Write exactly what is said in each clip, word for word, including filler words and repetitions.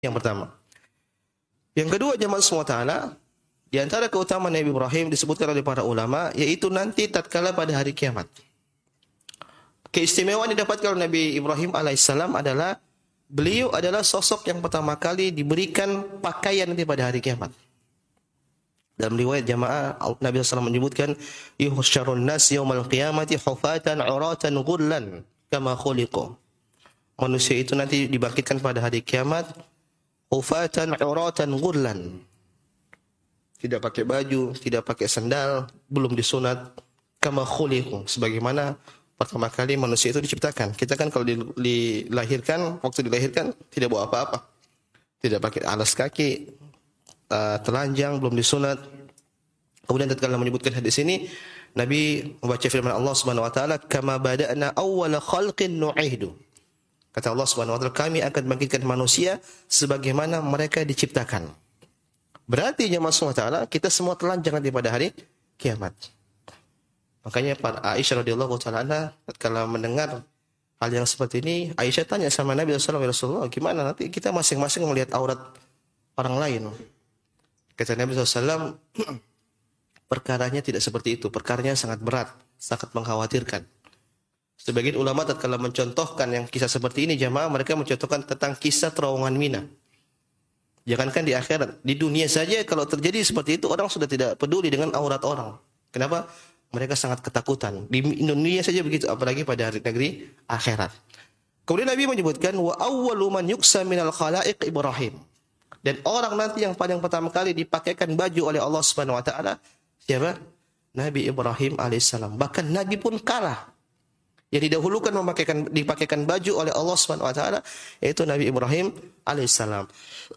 Yang pertama. Yang kedua, jemaah semua taala, di antara keutamaan Nabi Ibrahim disebutkan oleh para ulama, yaitu nanti tatkala pada hari kiamat. Keistimewaan yang didapatkan oleh Nabi Ibrahim alaihissalam adalah beliau adalah sosok yang pertama kali diberikan pakaian nanti pada hari kiamat. Dalam riwayat jamaah, Nabi shallallahu alaihi wasallam menyebutkan, yuhsyarun nas yaumal qiyamati hufatan uratan ghullan kama khuliqu. Manusia itu nanti dibangkitkan pada hari kiamat hufatan uratan ghullan. Tidak pakai baju, tidak pakai sandal, belum disunat, kama khuliqu, sebagaimana pertama kali manusia itu diciptakan. Kita kan kalau dilahirkan, waktu dilahirkan tidak bawa apa-apa. Tidak pakai alas kaki, uh, telanjang, belum disunat. Kemudian tatkala menyebutkan hadis ini, Nabi membaca firman Allah Subhanahu wa taala, "Kama bada'na awwala khalqin nu'idu." Kata Allah Subhanahu wa taala, kami akan bangkitkan manusia sebagaimana mereka diciptakan. Berarti jemaah subhanahu wa taala, kita semua telanjang nanti pada hari kiamat. Makanya Aisyah radhiyallahu taala anha tatkala mendengar hal yang seperti ini, Aisyah tanya sama Nabi sallallahu alaihi wasallam, gimana nanti kita masing-masing melihat aurat orang lain? Kata Nabi sallallahu alaihi wasallam, perkaranya tidak seperti itu, perkaranya sangat berat, sangat mengkhawatirkan. Sebagian ulama tatkala mencontohkan yang kisah seperti ini jamaah, mereka mencontohkan tentang kisah terowongan Mina. Jangankan di akhirat, di dunia saja kalau terjadi seperti itu orang sudah tidak peduli dengan aurat orang. Kenapa? Mereka sangat ketakutan. Di dunia saja begitu, apalagi pada hari negeri akhirat. Kemudian Nabi menyebutkan wa awwalu man yuksa minal khalaiq Ibrahim. Dan orang nanti yang paling pertama kali dipakaikan baju oleh Allah Subhanahu wa taala siapa? Nabi Ibrahim alaihissalam. Bahkan Nabi pun kalah. Yang didahulukan memakaikan dipakaikan baju oleh Allah Subhanahu wa taala yaitu Nabi Ibrahim alaihissalam.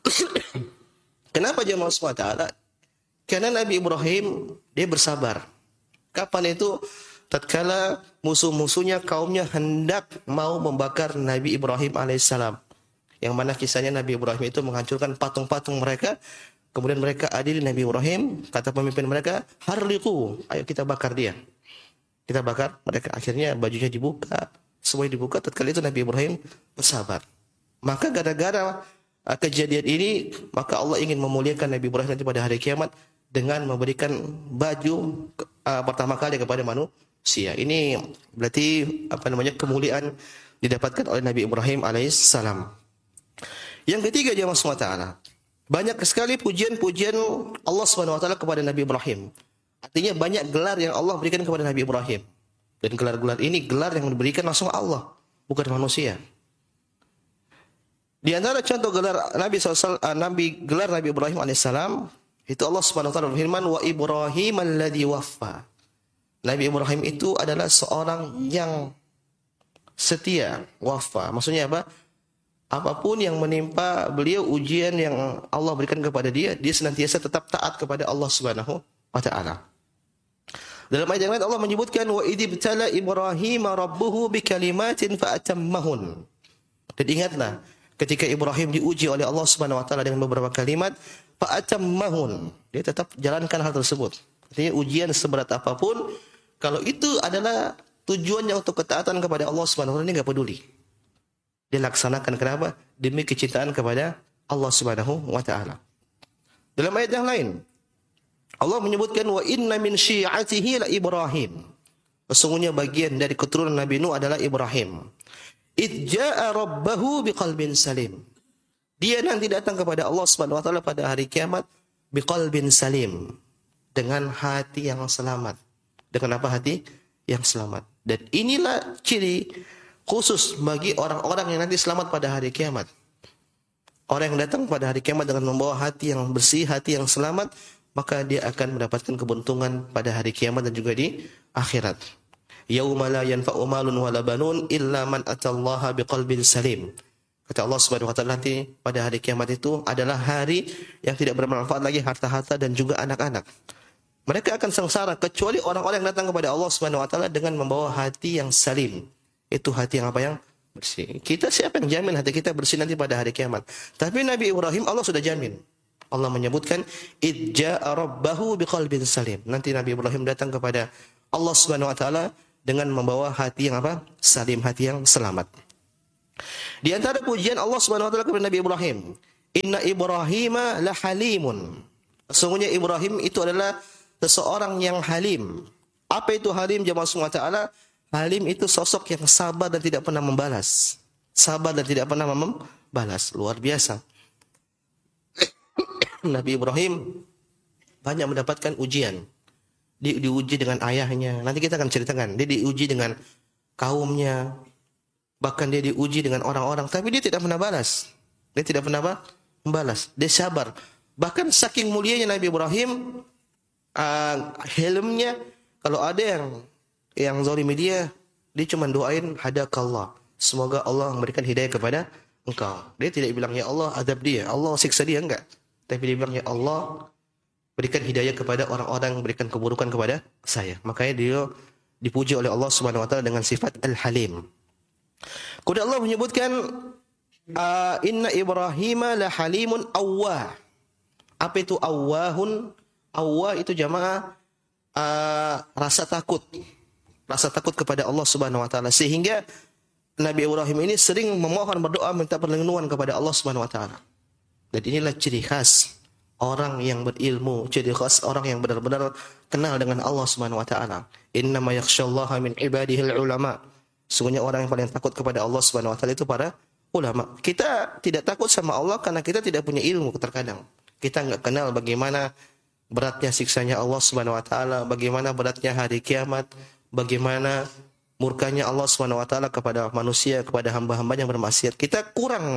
Kenapa jemaah subhanahu wa taala? Karena Nabi Ibrahim dia bersabar. Kapan itu? Tatkala musuh-musuhnya kaumnya hendak mau membakar Nabi Ibrahim alaihissalam. Yang mana kisahnya Nabi Ibrahim itu menghancurkan patung-patung mereka. Kemudian mereka adili Nabi Ibrahim, kata pemimpin mereka, harliqu, ayo kita bakar dia. Kita bakar mereka. Akhirnya bajunya dibuka, semuanya dibuka. Tatkala itu Nabi Ibrahim bersabar. Maka gara-gara uh, kejadian ini, maka Allah ingin memuliakan Nabi Ibrahim nanti pada hari kiamat dengan memberikan baju uh, pertama kali kepada manusia. Ini berarti apa namanya kemuliaan didapatkan oleh Nabi Ibrahim alaihissalam. Yang ketiga jemaah subhanahu wa taala, banyak sekali pujian-pujian Allah Subhanahu wa taala kepada Nabi Ibrahim. Artinya banyak gelar yang Allah berikan kepada Nabi Ibrahim. Dan gelar-gelar ini gelar yang diberikan langsung Allah, bukan manusia. Di antara contoh gelar Nabi sallallahu alaihi wasallam, Nabi gelar Nabi Ibrahim alaihissalam, itu Allah Subhanahu wa taala berfirman, "Wa Ibrahim alladzi waffa." Nabi Ibrahim itu adalah seorang yang setia, wafa. Maksudnya apa? Apapun yang menimpa beliau, ujian yang Allah berikan kepada dia, dia senantiasa tetap taat kepada Allah Subhanahu wa taala. Dalam ayat yang lain Allah menyebutkan wa idibtala Ibrahim rabbuhu bikalimatin fa'atammahun. Dan ingatlah ketika Ibrahim diuji oleh Allah Subhanahu wa taala dengan beberapa kalimat, fa'atammahun. Dia tetap jalankan hal tersebut. Artinya ujian seberat apapun, kalau itu adalah tujuannya untuk ketaatan kepada Allah Subhanahu wa taala, dia enggak peduli. Dia laksanakan, kenapa? Demi kecintaan kepada Allah Subhanahu wa taala. Dalam ayat yang lain Allah menyebutkan wa inna min syi'atihi la Ibrahim. Sesungguhnya bagian dari keturunan Nabi Nuh adalah Ibrahim. Idja'a rabbahu biqalbin salim. Dia nanti datang kepada Allah Subhanahu wa taala pada hari kiamat biqalbin salim, dengan hati yang selamat. Dengan apa hati yang selamat? Dan inilah ciri khusus bagi orang-orang yang nanti selamat pada hari kiamat. Orang yang datang pada hari kiamat dengan membawa hati yang bersih, hati yang selamat, maka dia akan mendapatkan keberuntungan pada hari kiamat dan juga di akhirat. Yauma la yanfa'u malun wala banun illa man atallaha biqalbin salim. Kata Allah Subhanahu wa taala, nanti pada hari kiamat itu adalah hari yang tidak bermanfaat lagi harta-harta dan juga anak-anak. Mereka akan sengsara kecuali orang-orang yang datang kepada Allah Subhanahu wa taala dengan membawa hati yang salim. Itu hati yang apa? Yang bersih. Kita siapa yang jamin hati kita bersih nanti pada hari kiamat? Tapi Nabi Ibrahim Allah sudah jamin. Allah menyebutkan idja'a rabbahu biqalbin salim. Nanti Nabi Ibrahim datang kepada Allah Subhanahu wa taala dengan membawa hati yang apa? Salim, hati yang selamat. Di antara pujian Allah Subhanahu wa taala kepada Nabi Ibrahim, Inna Ibrahima la halimun. Sesungguhnya Ibrahim itu adalah seseorang yang halim. Apa itu halim jemaah semua taala? Halim itu sosok yang sabar dan tidak pernah membalas. Sabar dan tidak pernah membalas. Luar biasa. Nabi Ibrahim banyak mendapatkan ujian. Di, diuji dengan ayahnya. Nanti kita akan ceritakan. Dia diuji dengan kaumnya. Bahkan dia diuji dengan orang-orang. Tapi dia tidak pernah balas. Dia tidak pernah apa? Membalas. Dia sabar. Bahkan saking mulianya Nabi Ibrahim, uh, helmnya, kalau ada yang yang zalimi dia, dia cuma doain hadakallah. Semoga Allah memberikan hidayah kepada engkau. Dia tidak bilang ya Allah azab dia, Allah siksa dia, enggak. Tapi dia bilang ya Allah berikan hidayah kepada orang-orang, berikan keburukan kepada saya. Makanya dia dipuji oleh Allah Subhanahu wa taala dengan sifat Al-Halim. Kemudian Allah menyebutkan uh, inna Ibrahima la halimun awwah. Apa itu awwahun? Awwah itu jamaah uh, rasa takut. Rasa takut kepada Allah Subhanahu wa taala, sehingga Nabi Ibrahim ini sering memohon berdoa minta perlindungan kepada Allah Subhanahu wa taala. Dan inilah ciri khas orang yang berilmu, ciri khas orang yang benar-benar kenal dengan Allah Subhanahu wa taala. Innama yakhsyallaha min ibadihil ulama. Sungguhnya orang yang paling takut kepada Allah Subhanahu wa taala itu para ulama. Kita tidak takut sama Allah karena kita tidak punya ilmu terkadang. Kita enggak kenal bagaimana beratnya siksanya Allah Subhanahu wa taala, bagaimana beratnya hari kiamat, bagaimana murkanya Allah Subhanahu wa taala kepada manusia, kepada hamba-hamba yang bermaksiat. Kita kurang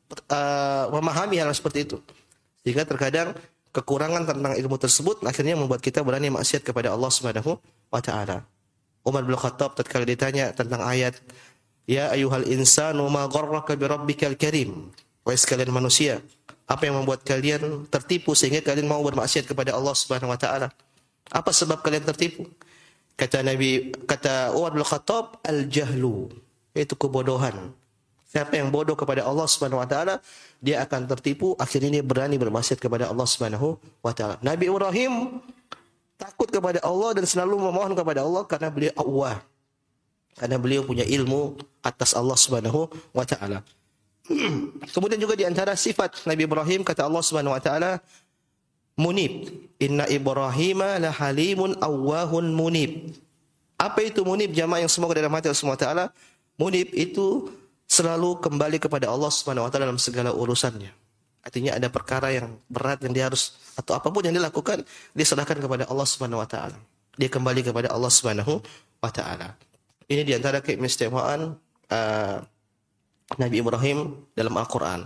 uh, memahami hal seperti itu. Sehingga terkadang kekurangan tentang ilmu tersebut akhirnya membuat kita berani maksiat kepada Allah Subhanahu wa taala. Umar bin Khattab tatkala ditanya tentang ayat ya ayyuhal insanu ma gharraka bi rabbikal karim. Wahai sekalian manusia, apa yang membuat kalian tertipu sehingga kalian mau bermaksiat kepada Allah Subhanahu wa taala? Apa sebab kalian tertipu? Kata Nabi, kata Umar bin Khattab, al-jahlu, yaitu kebodohan. Siapa yang bodoh kepada Allah Subhanahu wa taala, dia akan tertipu, akhirnya dia berani bermaksiat kepada Allah Subhanahu wa taala. Nabi Ibrahim takut kepada Allah dan selalu memohon kepada Allah karena beliau awwah. Karena beliau punya ilmu atas Allah Subhanahu wa taala. Kemudian juga di antara sifat Nabi Ibrahim kata Allah Subhanahu wa taala munib. Inna Ibrahima la halimun awwahun munib. Apa itu munib jamaah yang semoga dalam hati Allah Subhanahu wa taala? Munib itu selalu kembali kepada Allah Subhanahu wa taala dalam segala urusannya. Artinya ada perkara yang berat yang dia harus atau apapun yang dilakukan dia serahkan kepada Allah Subhanahu wa taala. Dia kembali kepada Allah Subhanahu wa taala. Ini di antara keistimewaan uh, Nabi Ibrahim dalam Al-Qur'an.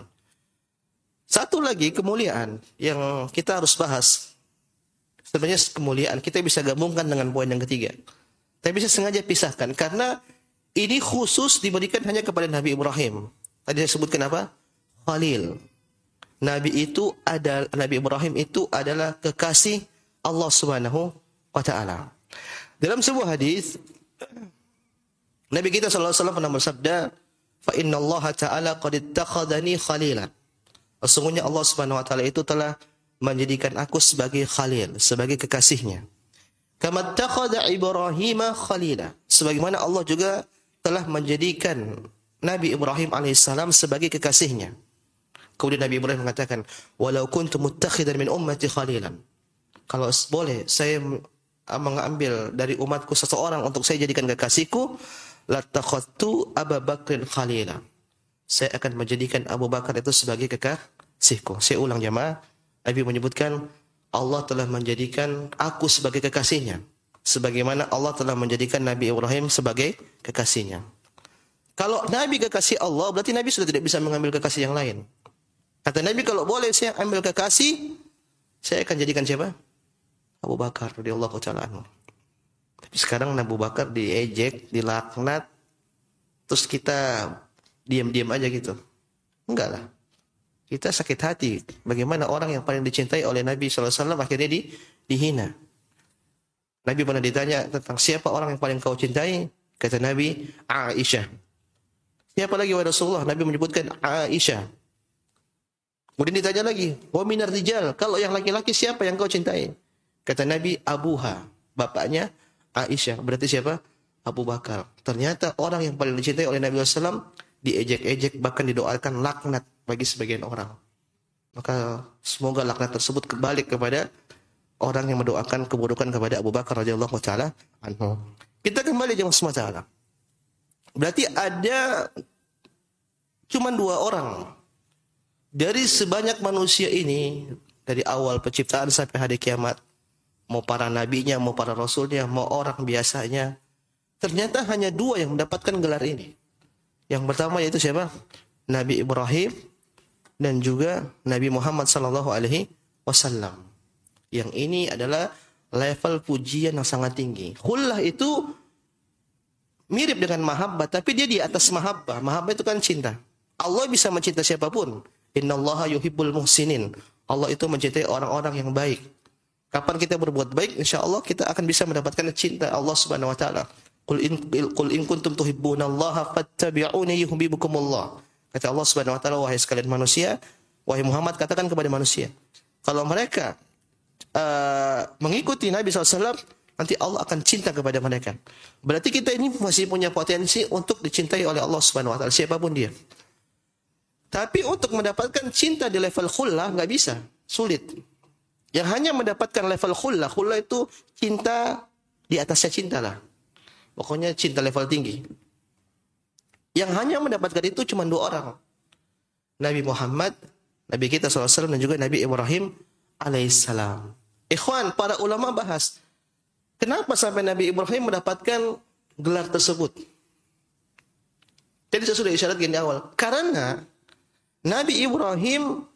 Satu lagi kemuliaan yang kita harus bahas. Sebenarnya kemuliaan kita bisa gabungkan dengan poin yang ketiga. Tapi bisa sengaja pisahkan karena ini khusus diberikan hanya kepada Nabi Ibrahim. Tadi saya sebutkan apa? Khalil. Nabi itu ada Nabi Ibrahim itu adalah kekasih Allah Subhanahu wa taala. Dalam sebuah hadis Nabi kita sallallahu alaihi wasallam pernah bersabda, "Fa inna Allah ta'ala qad ittakhadhani khalilan." Sesungguhnya Allah Subhanahu wa taala itu telah menjadikan aku sebagai khalil, sebagai kekasihnya. Kama ittakhadha Ibrahim khalila. Sebagaimana Allah juga telah menjadikan Nabi Ibrahim alaihissalam sebagai kekasihnya. Kemudian Nabi Ibrahim mengatakan, "Walau kuntu muttakhidan min ummati khalilan." Kalau boleh saya mengambil dari umatku seseorang untuk saya jadikan kekasihku, latakhadtu Abu Bakrin khalila. Saya akan menjadikan Abu Bakar itu sebagai kekasihku. Saya ulang jemaah, Nabi menyebutkan Allah telah menjadikan aku sebagai kekasihnya, sebagaimana Allah telah menjadikan Nabi Ibrahim sebagai kekasihnya. Kalau Nabi kekasih Allah, berarti Nabi sudah tidak bisa mengambil kekasih yang lain. Kata Nabi, kalau boleh saya ambil kekasih, saya akan jadikan siapa? Abu Bakar radhiyallahu taala anhu. Tapi sekarang Abu Bakar diejek, dilaknat, terus kita diam-diam aja gitu. Enggak lah. Kita sakit hati. Bagaimana orang yang paling dicintai oleh Nabi sallallahu alaihi wasallam akhirnya di, dihina. Nabi pernah ditanya tentang siapa orang yang paling kau cintai? Kata Nabi, Aisyah. Siapa lagi wahai Rasulullah? Nabi menyebutkan Aisyah. Kemudian ditanya lagi, wa minar rijal, kalau yang laki-laki siapa yang kau cintai? Kata Nabi, Abuha, bapaknya Aisyah. Berarti siapa? Abu Bakar. Ternyata orang yang paling dicintai oleh Nabi sallallahu alaihi wasallam diejek-ejek, bahkan didoakan laknat bagi sebagian orang. Maka semoga laknat tersebut kembali kepada orang yang mendoakan keburukan kepada Abu Bakar radhiyallahu taala anhu. Kita kembali jemaah semata. Berarti ada cuma dua orang dari sebanyak manusia ini, dari awal penciptaan sampai hari kiamat, mau para nabinya, mau para rasulnya, mau orang biasanya, ternyata hanya dua yang mendapatkan gelar ini. Yang pertama yaitu siapa? Nabi Ibrahim dan juga Nabi Muhammad sallallahu alaihi wasallam. Yang ini adalah level pujian yang sangat tinggi. Khullah itu mirip dengan mahabbah, tapi dia di atas mahabbah. Mahabbah itu kan cinta. Allah bisa mencintai siapapun. Innallaha yuhibbul muhsinin. Allah itu mencintai orang-orang yang baik. Kapan kita berbuat baik, insyaallah kita akan bisa mendapatkan cinta Allah Subhanahu wa taala. Qul in qul in kuntum tuhibbunallaha fattabi'uni yuhibbukumullah. Kata Allah Subhanahu wa taala, wahai sekalian manusia, wahai Muhammad, katakan kepada manusia, kalau mereka uh, mengikuti Nabi shallallahu alaihi wasallam, nanti Allah akan cinta kepada mereka. Berarti kita ini masih punya potensi untuk dicintai oleh Allah Subhanahu wa taala, siapapun dia. Tapi untuk mendapatkan cinta di level khullah nggak bisa, sulit. Yang hanya mendapatkan level khullah, khullah itu cinta di atasnya cinta lah. Pokoknya cinta level tinggi. Yang hanya mendapatkan itu cuma dua orang. Nabi Muhammad, Nabi kita shallallahu alaihi wasallam, dan juga Nabi Ibrahim alaihissalam. Ikhwan, para ulama bahas, kenapa sampai Nabi Ibrahim mendapatkan gelar tersebut? Jadi saya sudah isyaratkan di awal. Karena Nabi Ibrahim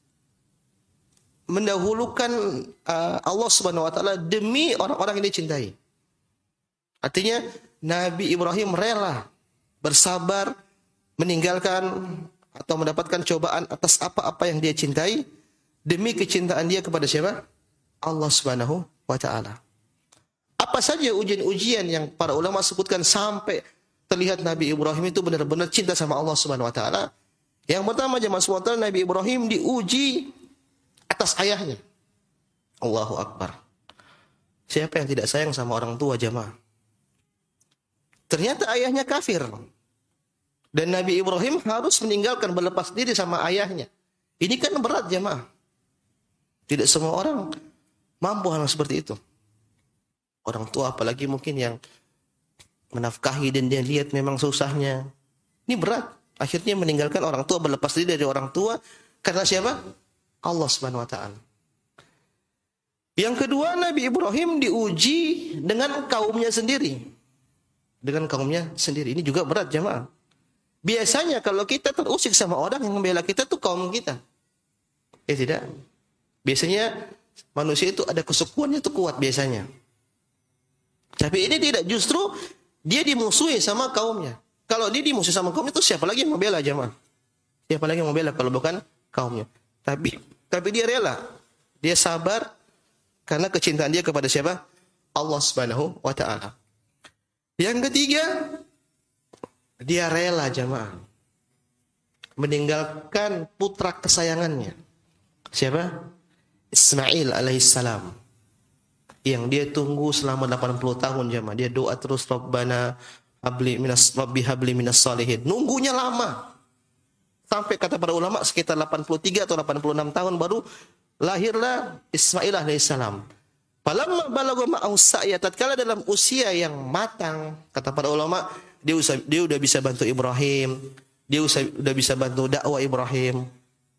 mendahulukan uh, Allah Subhanahu wa taala demi orang-orang yang dicintai. Artinya Nabi Ibrahim rela bersabar meninggalkan atau mendapatkan cobaan atas apa-apa yang dia cintai demi kecintaan dia kepada siapa? Allah Subhanahu wa taala. Apa saja ujian-ujian yang para ulama sebutkan sampai terlihat Nabi Ibrahim itu benar-benar cinta sama Allah Subhanahu wa taala? Yang pertama, jemaah sekalian, Nabi Ibrahim diuji atas ayahnya. Allahu Akbar. Siapa yang tidak sayang sama orang tua, jemaah? Ternyata ayahnya kafir. Dan Nabi Ibrahim harus meninggalkan, berlepas diri sama ayahnya. Ini kan berat, jemaah. Tidak semua orang mampu hal seperti itu. Orang tua apalagi mungkin yang menafkahi dan dia lihat memang susahnya. Ini berat. Akhirnya meninggalkan orang tua, berlepas diri dari orang tua karena siapa? Allah Subhanahu wa taala. Yang kedua, Nabi Ibrahim diuji dengan kaumnya sendiri. Dengan kaumnya sendiri. Ini juga berat, jemaah. Biasanya kalau kita terusik sama orang yang membela kita tuh kaum kita. Eh tidak. Biasanya manusia itu ada kesukuannya tuh kuat biasanya. Tapi ini tidak, justru dia dimusuhi sama kaumnya. Kalau dia dimusuhi sama kaumnya itu siapa lagi yang membela, jemaah? Siapa lagi yang membela kalau bukan kaumnya? Tapi tapi dia rela. Dia sabar karena kecintaan dia kepada siapa? Allah Subhanahu wa taala. Yang ketiga, dia rela, jemaah, meninggalkan putra kesayangannya. Siapa? Ismail alaihissalam. Yang dia tunggu selama delapan puluh tahun, jemaah. Dia doa terus, Rabbana habli minas rabbi habli minas salihin. Nunggunya lama. Sampai kata para ulama sekitar delapan puluh tiga atau delapan puluh enam tahun baru lahirlah Ismail alaihissalam. Falamma balagha ma'ahu sa'ya, tatkala dalam usia yang matang, kata para ulama, dia usah, dia udah bisa bantu Ibrahim, dia usah, udah bisa bantu dakwah Ibrahim.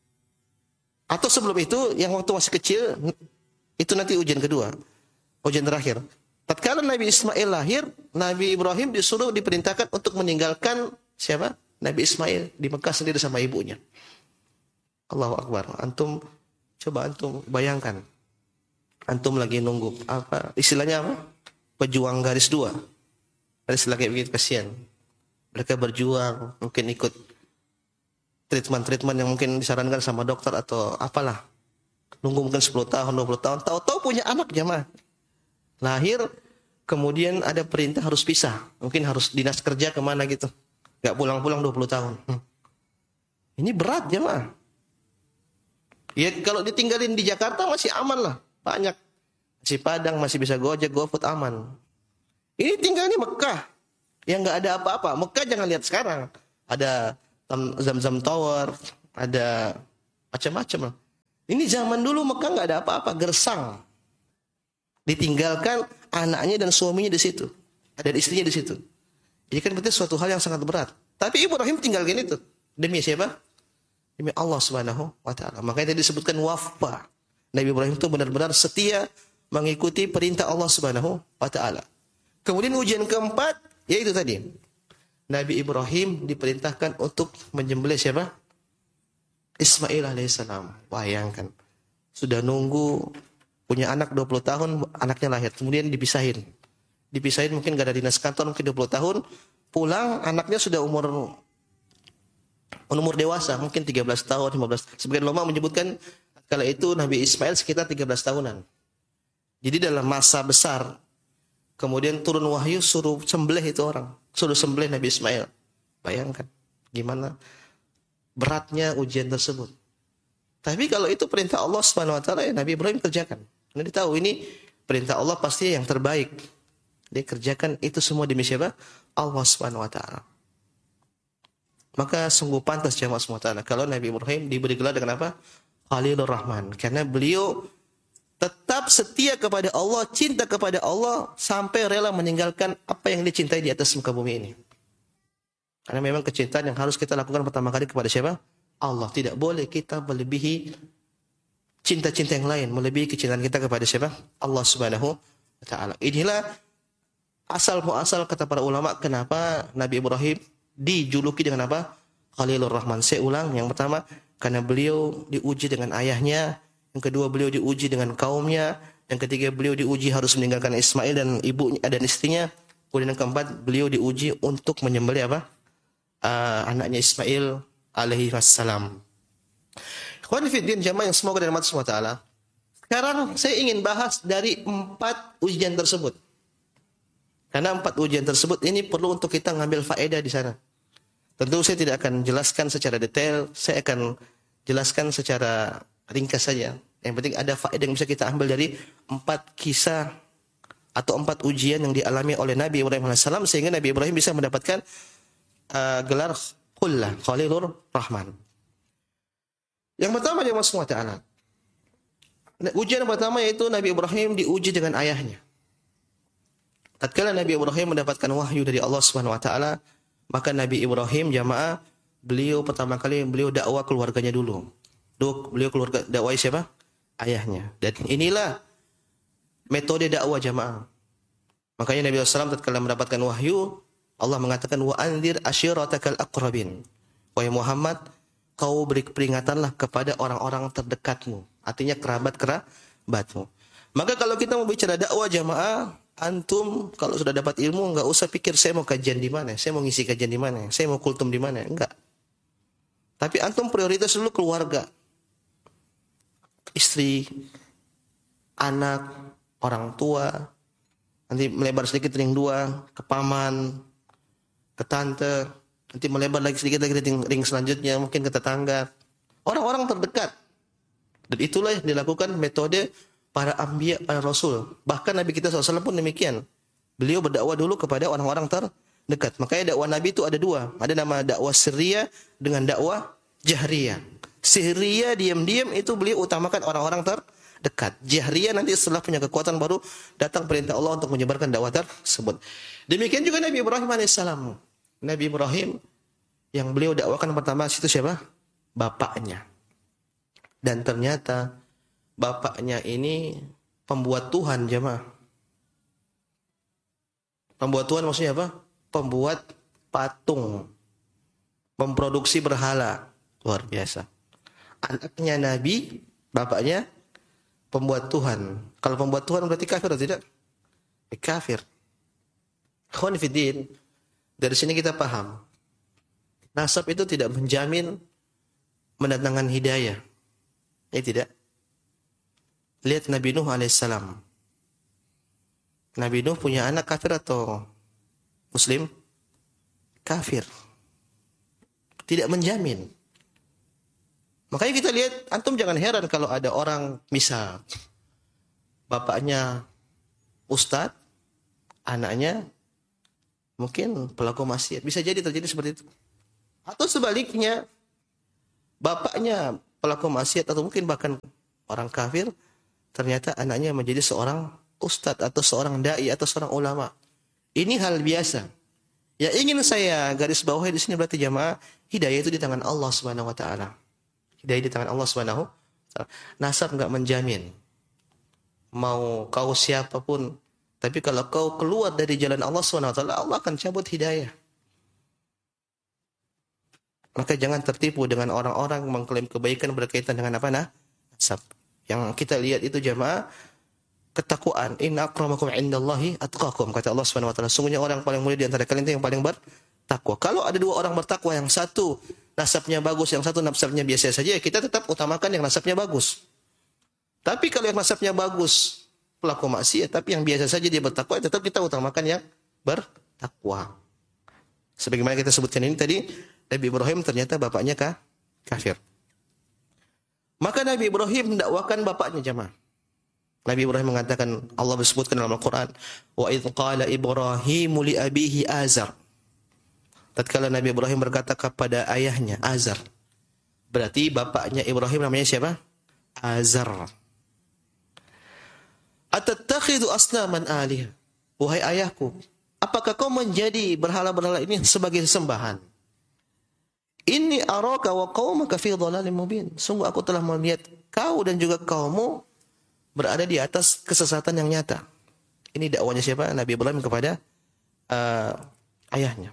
Atau sebelum itu, yang waktu masih kecil, itu nanti ujian kedua, ujian terakhir. Tatkala Nabi Ismail lahir, Nabi Ibrahim disuruh, diperintahkan untuk meninggalkan siapa? Nabi Ismail di Mekah sendiri sama ibunya. Allahu Akbar. Antum, coba antum bayangkan. Antum lagi nunggu, apa istilahnya apa? Pejuang garis dua. Ada istilah kayak begitu, kasihan. Mereka berjuang, mungkin ikut treatment-treatment yang mungkin disarankan sama dokter atau apalah. Nunggu mungkin sepuluh tahun, dua puluh tahun, tahu-tahu punya anak, jemaah. Lahir, kemudian ada perintah harus pisah. Mungkin harus dinas kerja kemana gitu. Gak pulang-pulang dua puluh tahun. Hmm. Ini berat, jemaah. Ya kalau ditinggalin di Jakarta masih aman lah. Banyak. Masih Padang, masih bisa Gojek, GoFood, aman. Ini tinggal di Mekah. Yang gak ada apa-apa. Mekah jangan lihat sekarang. Ada Zam-Zam Tower. Ada macam-macam lah. Ini zaman dulu Mekah nggak ada apa-apa, gersang. Ditinggalkan anaknya dan suaminya di situ, dan istrinya di situ. Jadi kan berarti suatu hal yang sangat berat. Tapi Ibrahim tinggalkan itu demi siapa? Demi Allah Subhanahu wa taala. Makanya tadi disebutkan wafa. Nabi Ibrahim itu benar-benar setia mengikuti perintah Allah Subhanahu wa taala. Kemudian ujian keempat yaitu tadi. Nabi Ibrahim diperintahkan untuk menyembelih siapa? Ismail alaihissalam. Bayangkan. Sudah nunggu punya anak dua puluh tahun, anaknya lahir. Kemudian dipisahin. Dipisahin mungkin gak ada dinas kantor, mungkin dua puluh tahun. Pulang, anaknya sudah umur umur dewasa, mungkin tiga belas tahun, lima belas. Sebagian ulama menyebutkan kala itu Nabi Ismail sekitar tiga belas tahunan. Jadi dalam masa besar, kemudian turun wahyu suruh sembelih itu orang. Suruh sembelih Nabi Ismail. Bayangkan gimana beratnya ujian tersebut. Tapi kalau itu perintah Allah Subhanahu wa taala, ya Nabi Ibrahim kerjakan. Karena dia tahu ini perintah Allah pasti yang terbaik. Dia kerjakan itu semua demi siapa? Allah Subhanahu wa taala. Maka sungguh pantas jamaah semua taala kalau Nabi Ibrahim diberi gelar dengan apa? Khalilur Rahman. Karena beliau tetap setia kepada Allah, cinta kepada Allah sampai rela meninggalkan apa yang dicintai di atas muka bumi ini. Karena memang kecintaan yang harus kita lakukan pertama kali kepada siapa? Allah. Tidak boleh kita melebihi cinta-cinta yang lain, melebihi kecintaan kita kepada siapa? Allah Subhanahu wa taala. Inilah asal muasal kata para ulama kenapa Nabi Ibrahim dijuluki dengan apa? Khalilur Rahman. Saya ulang, yang pertama karena beliau diuji dengan ayahnya, yang kedua beliau diuji dengan kaumnya, yang ketiga beliau diuji harus meninggalkan Ismail dan ibunya dan istrinya, kemudian yang keempat beliau diuji untuk menyembelih apa? Uh, anaknya Ismail alaihi wassalam. Ikhwan fillah jamaah yang semoga dirahmati Allah taala. Sekarang saya ingin bahas dari empat ujian tersebut. Karena empat ujian tersebut ini perlu untuk kita ngambil faedah di sana. Tentu saya tidak akan jelaskan secara detail, saya akan jelaskan secara ringkas saja. Yang penting ada faedah yang bisa kita ambil dari empat kisah atau empat ujian yang dialami oleh Nabi Ibrahim alaihissalam sehingga Nabi Ibrahim bisa mendapatkan uh, gelar Khullah, Khalilur Rahman. Yang pertama jemaah semua taala. Ujian yang pertama yaitu Nabi Ibrahim diuji dengan ayahnya. Tatkala Nabi Ibrahim mendapatkan wahyu dari Allah Subhanahu wa taala, maka Nabi Ibrahim jamaah beliau pertama kali beliau dakwah keluarganya dulu. Duk, beliau keluarga dakwah siapa? Ayahnya. Dan inilah metode dakwah jamaah. Makanya Nabi sallallahu alaihi wasallam tatkala mendapatkan wahyu, Allah mengatakan wa anzir ashiratakal aqrabin. Wahai Muhammad, kau beri peringatanlah kepada orang-orang terdekatmu. Artinya kerabat-kerabatmu. Maka kalau kita mau bicara dakwah jamaah, antum kalau sudah dapat ilmu enggak usah pikir saya mau kajian di mana, saya mau ngisi kajian di mana, saya mau kultum di mana, enggak. Tapi antum prioritas dulu keluarga. Istri, anak, orang tua, nanti melebar sedikit ring dua, ke paman, ke tante, nanti melebar lagi sedikit lagi ring, ring selanjutnya mungkin ke tetangga. Orang-orang terdekat. Dan itulah yang dilakukan metode para anbiya, para rasul. Bahkan Nabi kita shallallahu alaihi wasallam pun demikian. Beliau berdakwah dulu kepada orang-orang terdekat. Makanya dakwah Nabi itu ada dua. Ada nama dakwah sirriyah dengan dakwah jahriyah. Sirriyah diam-diam itu beliau utamakan orang-orang terdekat. Jahriyah nanti setelah punya kekuatan baru datang perintah Allah untuk menyebarkan dakwah tersebut. Demikian juga Nabi Ibrahim alaihissalam. Nabi Ibrahim yang beliau dakwakan pertama itu siapa? Bapaknya. Dan ternyata bapaknya ini pembuat Tuhan jemaah. Pembuat Tuhan maksudnya apa? Pembuat patung. Memproduksi berhala. Luar biasa. Anaknya Nabi, bapaknya pembuat Tuhan. Kalau pembuat Tuhan berarti kafir atau tidak? Eh, kafir. Ikhwan fiddin. Dari sini kita paham. Nasab itu tidak menjamin mendatangkan hidayah. Ya tidak. Lihat Nabi Nuh alaihissalam. Nabi Nuh punya anak kafir atau Muslim? Kafir. Tidak menjamin. Makanya kita lihat, antum jangan heran kalau ada orang, misal, bapaknya ustadz, anaknya mungkin pelaku maksiat. Bisa jadi terjadi seperti itu. Atau sebaliknya, bapaknya pelaku maksiat atau mungkin bahkan orang kafir, ternyata anaknya menjadi seorang ustadz atau seorang dai atau seorang ulama. Ini hal biasa. Ya ingin saya garis bawahi di sini berarti jamaah, hidayah itu di tangan Allah Subhanahu wa taala. Hidayah di tangan Allah Subhanahu wa taala. Nasab enggak menjamin. Mau kau siapapun, tapi kalau kau keluar dari jalan Allah Subhanahu wa taala, Allah akan cabut hidayah. Maka jangan tertipu dengan orang-orang mengklaim kebaikan berkaitan dengan apa nah? Nasab. Yang kita lihat itu jamaah, ketakwaan. Inna akramakum indallahi atqakum, kata Allah Subhanahu wa taala. Sungguhnya orang paling mulia di antara kalian itu yang paling bertakwa. Kalau ada dua orang bertakwa, yang satu nasabnya bagus, yang satu nasabnya biasa saja, ya kita tetap utamakan yang nasabnya bagus. Tapi kalau yang nasabnya bagus, pelaku maksiat, tapi yang biasa saja dia bertakwa, tetap kita utamakan yang bertakwa. Sebagaimana kita sebutkan ini tadi, Nabi Ibrahim ternyata bapaknya kah? Kafir. Maka Nabi Ibrahim mendakwakan bapaknya jemaah. Nabi Ibrahim mengatakan, Allah disebutkan dalam Al-Quran, wa idh qala Ibrahimu li abihi Azar. Tatkala Nabi Ibrahim berkata kepada ayahnya Azar. Berarti bapaknya Ibrahim namanya siapa? Azar. Atattakhidhu asnaman alihah. Wahai ayahku, apakah kau menjadi berhala-berhala ini sebagai sembahan? Inni araka wa qaumaka fi dhalalin mubin. Sungguh aku telah melihat kau dan juga kaummu berada di atas kesesatan yang nyata. Ini dakwanya siapa? Nabi Ibrahim kepada uh, ayahnya.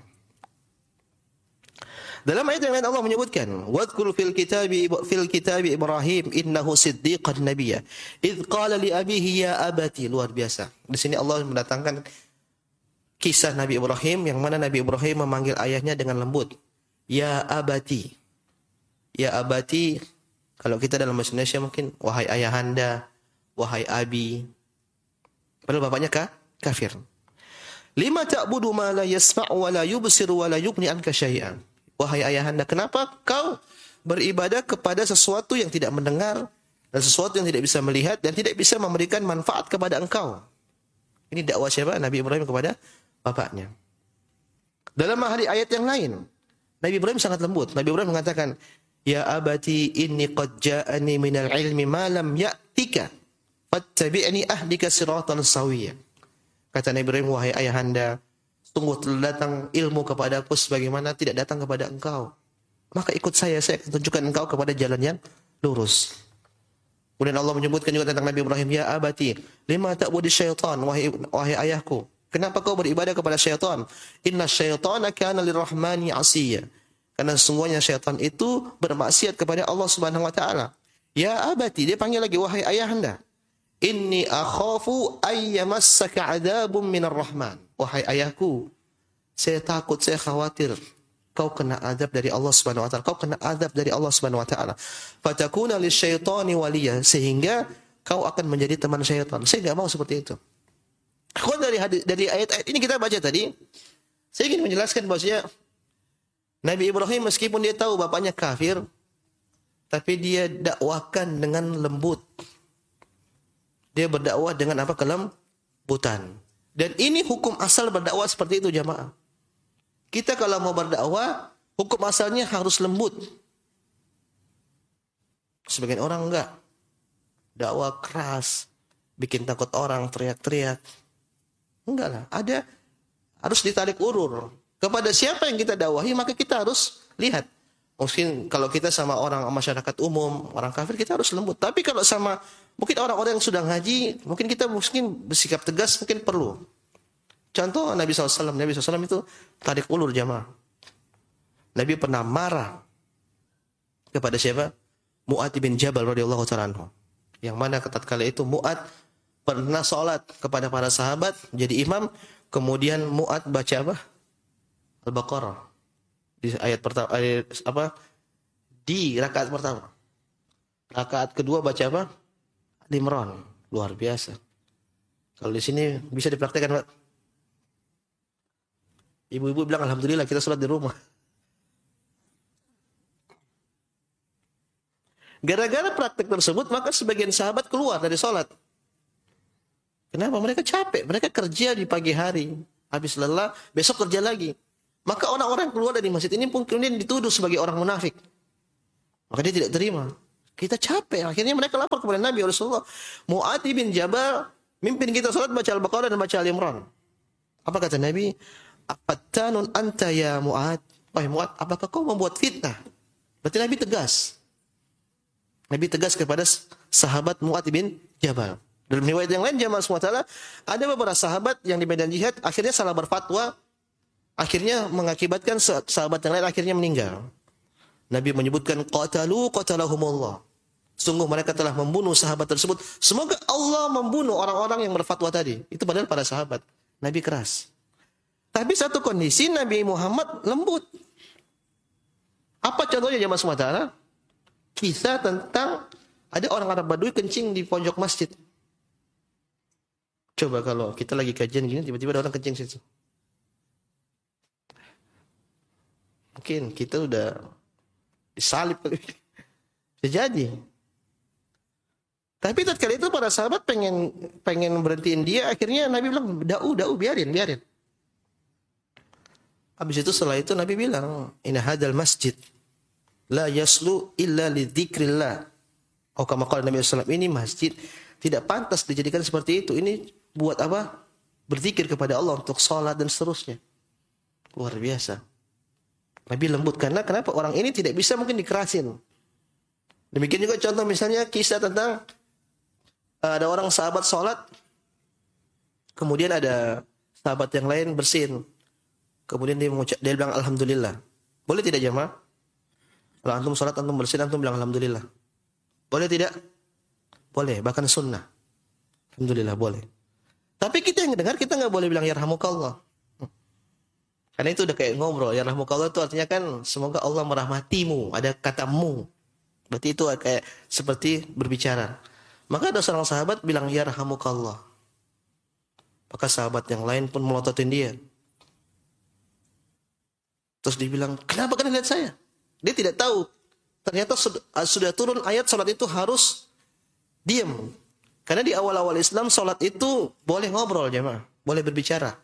Dalam ayat yang lain Allah menyebutkan, "Wadhkur fil kitabi fil kitabi Ibrahim innahu siddiqan nabiyya. Idz qala li abihi ya abati." Luar biasa. Di sini Allah mendatangkan kisah Nabi Ibrahim yang mana Nabi Ibrahim memanggil ayahnya dengan lembut. Ya abati. Ya abati, kalau kita dalam bahasa Indonesia mungkin wahai ayahanda, wahai abi. Padahal bapaknya kah? Kafir. Lima ta'budu ma la yasma'u wa la yubsiru wa la yughni anka syai'an. Wahai ayahanda, kenapa kau beribadah kepada sesuatu yang tidak mendengar dan sesuatu yang tidak bisa melihat dan tidak bisa memberikan manfaat kepada engkau? Ini dakwah siapa? Nabi Ibrahim kepada bapaknya. Dalam ayat yang lain, Nabi Ibrahim sangat lembut. Nabi Ibrahim mengatakan, "Ya abati inni qad ja'ani minal ilmi ma lam ya'tika, fattabi'ni ahdika siratan sawiyya." Kata Nabi Ibrahim, wahai ayahanda, sungguh telah datang ilmu kepadaku sebagaimana tidak datang kepada engkau. Maka ikut saya, saya akan tunjukkan engkau kepada jalan yang lurus. Kemudian Allah menyebutkan juga tentang Nabi Ibrahim, ya abati, lima ta'budi syaitan, wahai, wahai ayahku. Kenapa kau beribadah kepada syaitan? Inna syaitana kana lirrahmani asiyya. Karena sesungguhnya syaitan itu bermaksiat kepada Allah Subhanahu wa taala. Ya abati, dia panggil lagi, wahai ayahanda. Inni akhafu ayyamassaka adzabun minar rahman. Wahai ayahku, saya takut, saya khawatir kau kena azab dari Allah Subhanahu wa taala. Kau kena azab dari Allah Subhanahu wa taala. Fatakuna lisyaitani waliya, sehingga kau akan menjadi teman syaitan. Saya enggak mau seperti itu. Kalau dari hadis, dari ayat-ayat ini kita baca tadi, saya ingin menjelaskan bahwasanya Nabi Ibrahim meskipun dia tahu bapaknya kafir, tapi dia dakwakan dengan lembut. Dia berdakwah dengan apa? Kelembutan. Dan ini hukum asal berdakwah seperti itu jamaah. Kita kalau mau berdakwah, hukum asalnya harus lembut. Sebagian orang enggak. Dakwah keras, bikin takut orang, teriak-teriak. Enggak lah, ada harus ditarik ulur. Kepada siapa yang kita dakwahi, maka kita harus lihat. Mungkin kalau kita sama orang masyarakat umum, orang kafir, kita harus lembut. Tapi kalau sama mungkin orang-orang yang sudah ngaji, mungkin kita mungkin bersikap tegas, mungkin perlu. Contoh Nabi shallallahu alaihi wasallam. Nabi shallallahu alaihi wasallam itu tarik ulur jamaah. Nabi pernah marah kepada siapa? Mu'adz bin Jabal radhiyallahu ta'ala anhu. Yang mana tatkala itu Mu'adz pernah sholat kepada para sahabat, jadi imam, kemudian Mu'adz baca apa? Al-Baqarah. Di ayat pertama, ayat apa? Di rakaat pertama. Rakaat kedua baca apa? Al-Imran. Luar biasa. Kalau di sini bisa dipraktekkan, Pak. Ibu-ibu bilang alhamdulillah kita sholat di rumah. Gara-gara praktek tersebut, maka sebagian sahabat keluar dari sholat. Kenapa? Mereka capek. Mereka kerja di pagi hari. Habis lelah, besok kerja lagi. Maka orang-orang keluar dari masjid ini pun kemudian dituduh sebagai orang munafik. Maka dia tidak terima. Kita capek. Akhirnya mereka lapor kepada Nabi Rasulullah. Mu'adz bin Jabal mimpin kita salat baca Al-Baqarah dan baca Al-Imran. Apa kata Nabi? Afattanun anta ya Mu'adz. Wahai Mu'adz, apakah kau membuat fitnah? Berarti Nabi tegas. Nabi tegas kepada sahabat Mu'adz bin Jabal. Dalam riwayat yang lain jamaah semua taala, ada beberapa sahabat yang di medan jihad akhirnya salah berfatwa, akhirnya mengakibatkan sahabat yang lain akhirnya meninggal. Nabi menyebutkan qatalu qatalahumullah. Sungguh mereka telah membunuh sahabat tersebut. Semoga Allah membunuh orang-orang yang berfatwa tadi. Itu padahal para sahabat. Nabi keras. Tapi satu kondisi Nabi Muhammad lembut. Apa contohnya jamaah semua taala? Kisah tentang ada orang Arab Badui kencing di pojok masjid. Coba kalau kita lagi kajian gini, tiba-tiba ada orang kencing situ. Mungkin kita udah disalib kali. Bisa jadi. Tapi tatkala itu para sahabat pengen pengen berhentiin dia, akhirnya Nabi bilang, "Da'u, da'u, biarin, biarin." Habis itu setelah itu Nabi bilang, "Inna hadzal masjid la yaslu illa lidzikrillah." Oh, kama qala Nabi sallallahu alaihi wasallam, ini masjid tidak pantas dijadikan seperti itu. Ini buat apa? Berzikir kepada Allah untuk salat dan seterusnya. Luar biasa. Nabi lembut karena kenapa orang ini tidak bisa mungkin dikerasin. Demikian juga contoh misalnya kisah tentang ada orang sahabat salat, kemudian ada sahabat yang lain bersin. Kemudian dia mengucap, dia bilang alhamdulillah. Boleh tidak jemaah? Kalau antum salat antum bersin antum bilang alhamdulillah. Boleh tidak? Boleh, bahkan sunnah. Alhamdulillah boleh. Tapi kita yang dengar kita nggak boleh bilang yarhamukallah. Karena itu udah kayak ngobrol. Yarhamukallah itu artinya kan semoga Allah merahmatimu. Ada kata mu. Berarti itu kayak seperti berbicara. Maka ada seorang sahabat bilang yarhamukallah. Maka sahabat yang lain pun melototin dia. Terus dia bilang, kenapa kalian lihat saya? Dia tidak tahu. Ternyata sudah, sudah turun ayat salat itu harus diam. Karena di awal-awal Islam salat itu boleh ngobrol jemaah, boleh berbicara.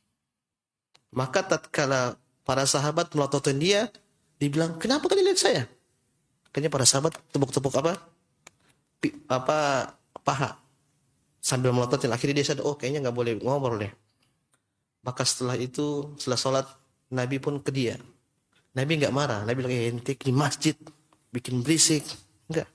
Maka tatkala para sahabat melototin dia, dibilang, "Kenapa kalian lihat saya?" Akhirnya para sahabat tepuk-tepuk apa? P- apa paha sambil melototin. Akhirnya dia sadar, oh kayaknya nggak boleh ngobrol deh. Maka setelah itu, setelah salat, Nabi pun ke dia. Nabi nggak marah. Nabi bilang, "Eh, ente di masjid bikin berisik." Enggak.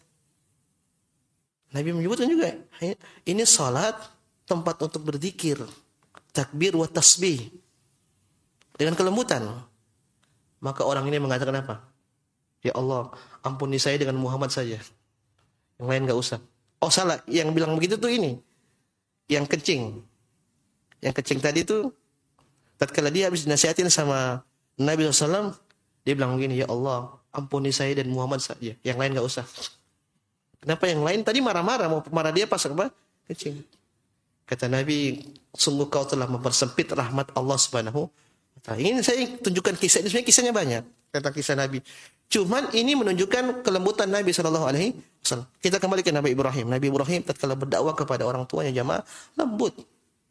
Nabi menyebutkan juga, ini salat tempat untuk berzikir, takbir wa tasbih dengan kelembutan. Maka orang ini mengatakan apa? Ya Allah, ampuni saya dengan Muhammad saja. Yang lain enggak usah. Oh salah, yang bilang begitu tuh ini. Yang kencing. Yang kencing tadi tuh tatkala dia habis dinasihatin sama Nabi shallallahu alaihi wasallam, dia bilang begini, ya Allah, ampuni saya dan Muhammad saja. Yang lain enggak usah. Kenapa yang lain tadi marah-marah, mau marah dia pas apa? Kencing. Kata Nabi, sungguh kau telah mempersempit rahmat Allah Subhanahu wa taala. Ini saya tunjukkan kisah ini, sebenarnya kisahnya banyak tentang kisah Nabi. Cuman ini menunjukkan kelembutan Nabi sallallahu alaihi wasallam. Kita kembali ke Nabi Ibrahim. Nabi Ibrahim tatkala berdakwah kepada orang tuanya jamaah, lembut.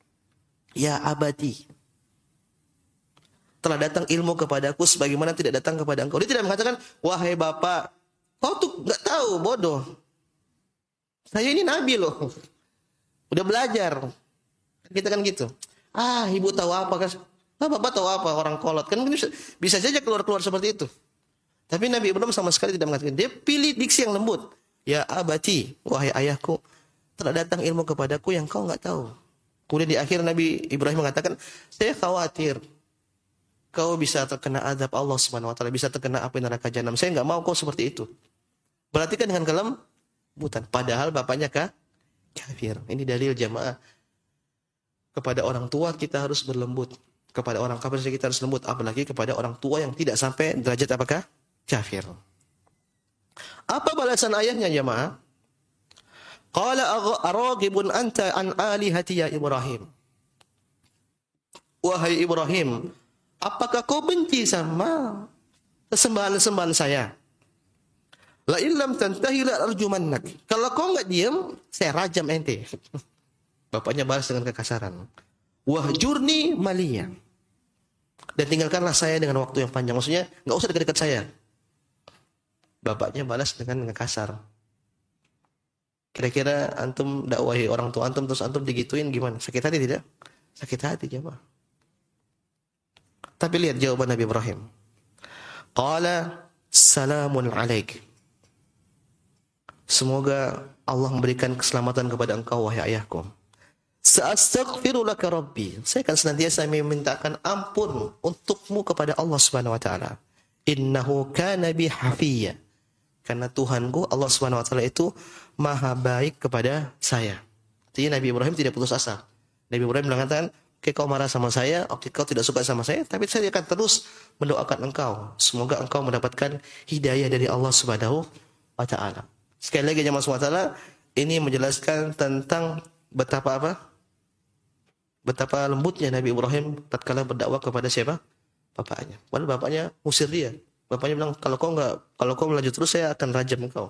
Ya abadi, telah datang ilmu kepadaku sebagaimana tidak datang kepada engkau. Dia tidak mengatakan, wahai bapak, kau tuh enggak tahu, bodoh. Saya ini nabi loh. Udah belajar. Kita kan gitu. Ah, ibu tahu apa kan? Ah, bapak tahu apa orang kolot? Kan bisa, bisa saja keluar-keluar seperti itu. Tapi Nabi Ibrahim sama sekali tidak mengatakan. Dia pilih diksi yang lembut. Ya abati, wahai ayahku, telah datang ilmu kepadaku yang kau enggak tahu. Kemudian di akhir Nabi Ibrahim mengatakan, saya khawatir kau bisa terkena azab Allah Subhanahu wa taala, bisa terkena api neraka jahanam. Saya enggak mau kau seperti itu. Berarti kan dengan kelembutan. Padahal bapaknya kah? Kafir. Ini dalil jamaah. Kepada orang tua kita harus berlembut. Kepada orang kafir kita harus lembut. Apalagi kepada orang tua yang tidak sampai derajat apakah? Kafir. Apa balasan ayahnya jamaah? Qala araghibun anta an alihati ya Ibrahim. Wahai Ibrahim, apakah kau benci sama sembahan-sembahan saya? La illam tantahi la arjumannak. Kalau kau enggak diam, saya rajam ente. Bapaknya balas dengan kekasaran. Wahjurni maliya. Dan tinggalkanlah saya dengan waktu yang panjang. Maksudnya, enggak usah dekat-dekat saya. Bapaknya balas dengan kasar. Kira-kira antum dakwahi orang tua antum terus antum digituin gimana? Sakit hati tidak? Sakit hati jemaah. Tapi lihat jawaban Nabi Ibrahim. Qala salamun alaik. Semoga Allah memberikan keselamatan kepada engkau wahai ayahku. Sa'astaghfiru laka rabbi. Saya akan senantiasa memintakan ampun untukmu kepada Allah Subhanahu wa taala. Innahu kana bi hafiyya. Karena Tuhanku Allah Subhanahu wa taala itu maha baik kepada saya. Jadi Nabi Ibrahim tidak putus asa. Nabi Ibrahim mengatakan, "Oke, kau marah sama saya, oke kau tidak suka sama saya, tapi saya akan terus mendoakan engkau. Semoga engkau mendapatkan hidayah dari Allah Subhanahu wa taala." Sekali lagi jemaah subhanahu wa taala, ini menjelaskan tentang betapa apa? Betapa lembutnya Nabi Ibrahim tatkala berdakwah kepada siapa? Bapaknya. Padahal bapaknya musir dia. Bapaknya bilang, kalau kau enggak, kalau kau melanjut terus saya akan rajam engkau.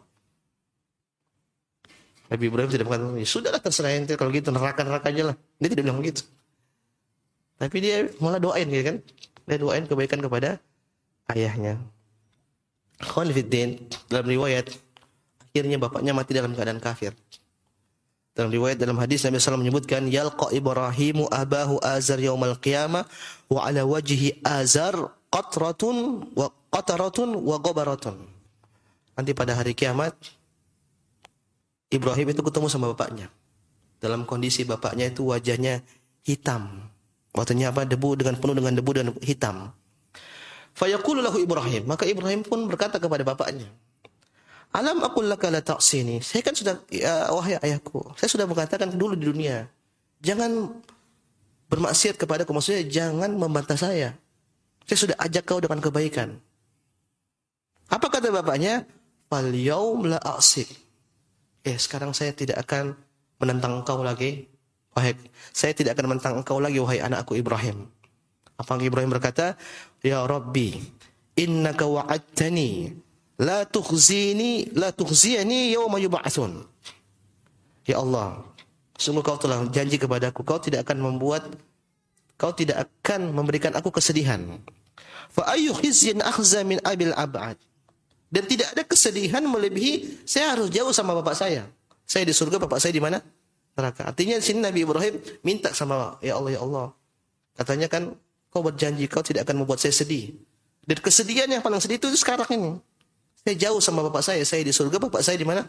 Nabi Ibrahim tidak mengatakan, ya sudahlah terserah ente kalau gitu neraka-neraka aja lah. Dia tidak bilang begitu. Tapi dia malah doain gitu kan. Dia doain kebaikan kepada ayahnya. Khon fiddin, dalam riwayat akhirnya bapaknya mati dalam keadaan kafir. Dalam riwayat dalam hadis Nabi sallallahu alaihi wasallam menyebutkan yalqa Ibrahimu abahu azar yaumal qiyamah wa ala wajhi azar qatratun wa qataratun wa ghabaratun. Nanti pada hari kiamat Ibrahim itu ketemu sama bapaknya. Dalam kondisi bapaknya itu wajahnya hitam. Wajahnya apa? Debu dengan penuh dengan debu dan hitam. Fayaqulu lahu Ibrahim, maka Ibrahim pun berkata kepada bapaknya, "Alam aqul laka la ta'sini." Saya kan sudah ya, wahai ayahku, saya sudah mengatakan dulu di dunia, jangan bermaksiat kepadaku, maksudnya jangan membantah saya. Saya sudah ajak kau dengan kebaikan. Apa kata bapaknya? Fal yaum la a'sik. Eh, sekarang saya tidak akan menentang engkau lagi. Wahai, saya tidak akan menentang engkau lagi wahai anakku Ibrahim. Apa Ibrahim berkata? Ya Rabbi, innaka wa'adtani la tukhzini la tukhziyani yawma yub'atsun. Ya Allah, sungguh kau telah janji kepadaku, kau tidak akan membuat kau tidak akan memberikan aku kesedihan. Fa ayyu khizyin akhza min abil ab'ad. Dan tidak ada kesedihan melebihi saya harus jauh sama bapak saya. Saya di surga, bapak saya di mana? Neraka. Artinya di sini Nabi Ibrahim minta sama ya Allah, ya Allah. Katanya kan kau berjanji kau tidak akan membuat saya sedih. Dan kesedihan yang paling sedih itu sekarang ini. Saya jauh sama bapak saya, saya di surga, bapak saya di mana?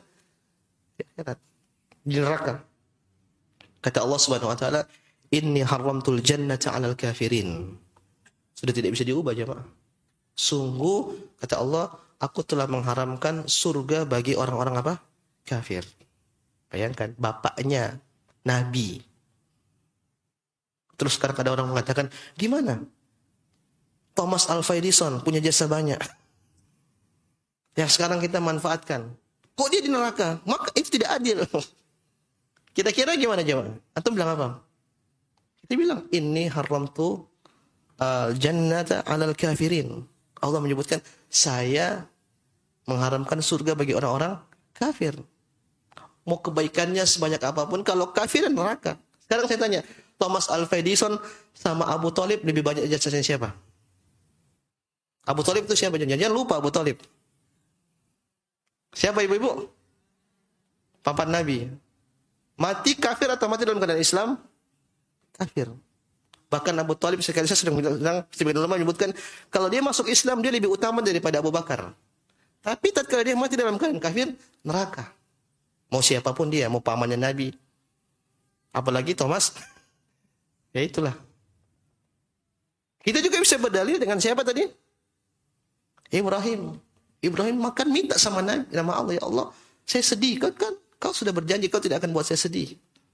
Di neraka. Kata Allah Subhanahu wa taala, "Inni haramtul jannata 'alal kafirin." Sudah tidak bisa diubah jemaah. Sungguh kata Allah, aku telah mengharamkan surga bagi orang-orang apa? Kafir. Bayangkan, bapaknya nabi. Terus sekarang ada orang mengatakan, gimana? Thomas Alva Edison punya jasa banyak. Yang sekarang kita manfaatkan. Kok dia di neraka? Maka itu tidak adil. Kira-kira gimana jemaah? Antum bilang apa? Kita bilang, ini haramtu al-jannata 'alal kafirin. Allah menyebutkan, saya mengharamkan surga bagi orang-orang kafir. Mau kebaikannya sebanyak apapun, kalau kafir dan neraka. Sekarang saya tanya, Thomas Alva Edison sama Abu Thalib lebih banyak jasanya siapa? Abu Thalib itu siapa? Jangan lupa Abu Thalib. Siapa ibu-ibu? Papan Nabi. Mati kafir atau mati dalam keadaan Islam? Kafir. Bahkan Abu Thalib sekali saya sedang bilang, sebagian ulama menyebutkan kalau dia masuk Islam dia lebih utama daripada Abu Bakar. Tapi tatkala dia mati dalam keadaan kafir, neraka. Mau siapapun dia, mau pamannya Nabi. Apalagi Thomas. Ya itulah. Kita juga bisa berdalil dengan siapa tadi? Ibrahim. Ibrahim makan minta sama Nabi, nama Allah, ya Allah, saya sedih. Kan, kan kau sudah berjanji kau tidak akan buat saya sedih.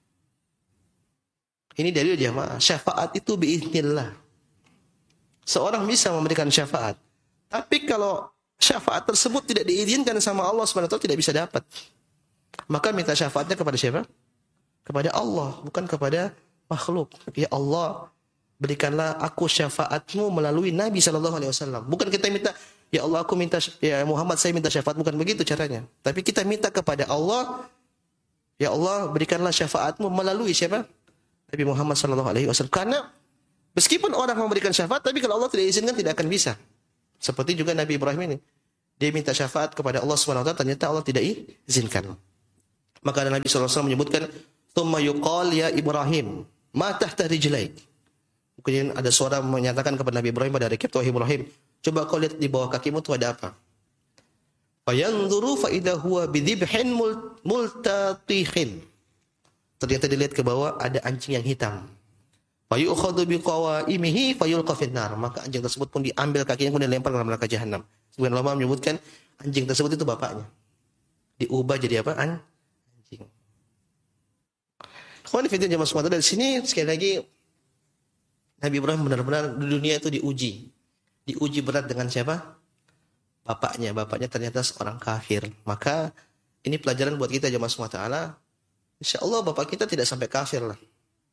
Ini dalil jamaah. Syafaat itu biiznillah. Seorang bisa memberikan syafaat. Tapi kalau syafaat tersebut tidak diizinkan sama Allah subhanahu wa taala, tidak bisa dapat. Maka minta syafaatnya kepada siapa? Kepada Allah, bukan kepada makhluk. Ya Allah, berikanlah aku syafaatmu melalui Nabi sallallahu alaihi wasallam. Bukan kita minta, ya Allah aku minta, ya Muhammad saya minta syafaat. Bukan begitu caranya. Tapi kita minta kepada Allah, ya Allah berikanlah syafaatmu melalui siapa? Nabi Muhammad sallallahu alaihi wasallam. Karena meskipun orang memberikan syafaat, tapi kalau Allah tidak izinkan tidak akan bisa. Seperti juga Nabi Ibrahim ini. Dia minta syafaat kepada Allah subhanahu wa taala, ternyata Allah tidak izinkan. Maka Nabi sallallahu alaihi wasallam menyebutkan, "Tsumma yuqal ya Ibrahim, ma tahta rijlaik." Kemudian ada suara menyatakan kepada Nabi Ibrahim pada hari kiamat, "Wahai Ibrahim, coba kau lihat di bawah kakimu itu ada apa?" Fayanzuru fa idza huwa bidhibhin multatihin. Ternyata dilihat ke bawah ada anjing yang hitam. Fayukhadhu biqawaimihi fayulqa finnar. Maka anjing tersebut pun diambil kakinya kemudian dilempar ke dalam neraka jahanam. Sebagian ulama menyebutkan anjing tersebut itu bapaknya. Diubah jadi apa? Anjing. Kawan fitin jamaah semua dari sini sekali lagi Nabi Ibrahim benar-benar di dunia itu diuji. Diuji berat dengan siapa? Bapaknya, bapaknya ternyata seorang kafir. Maka ini pelajaran buat kita jemaah semua taala. Insyaallah bapak kita tidak sampai kafir lah.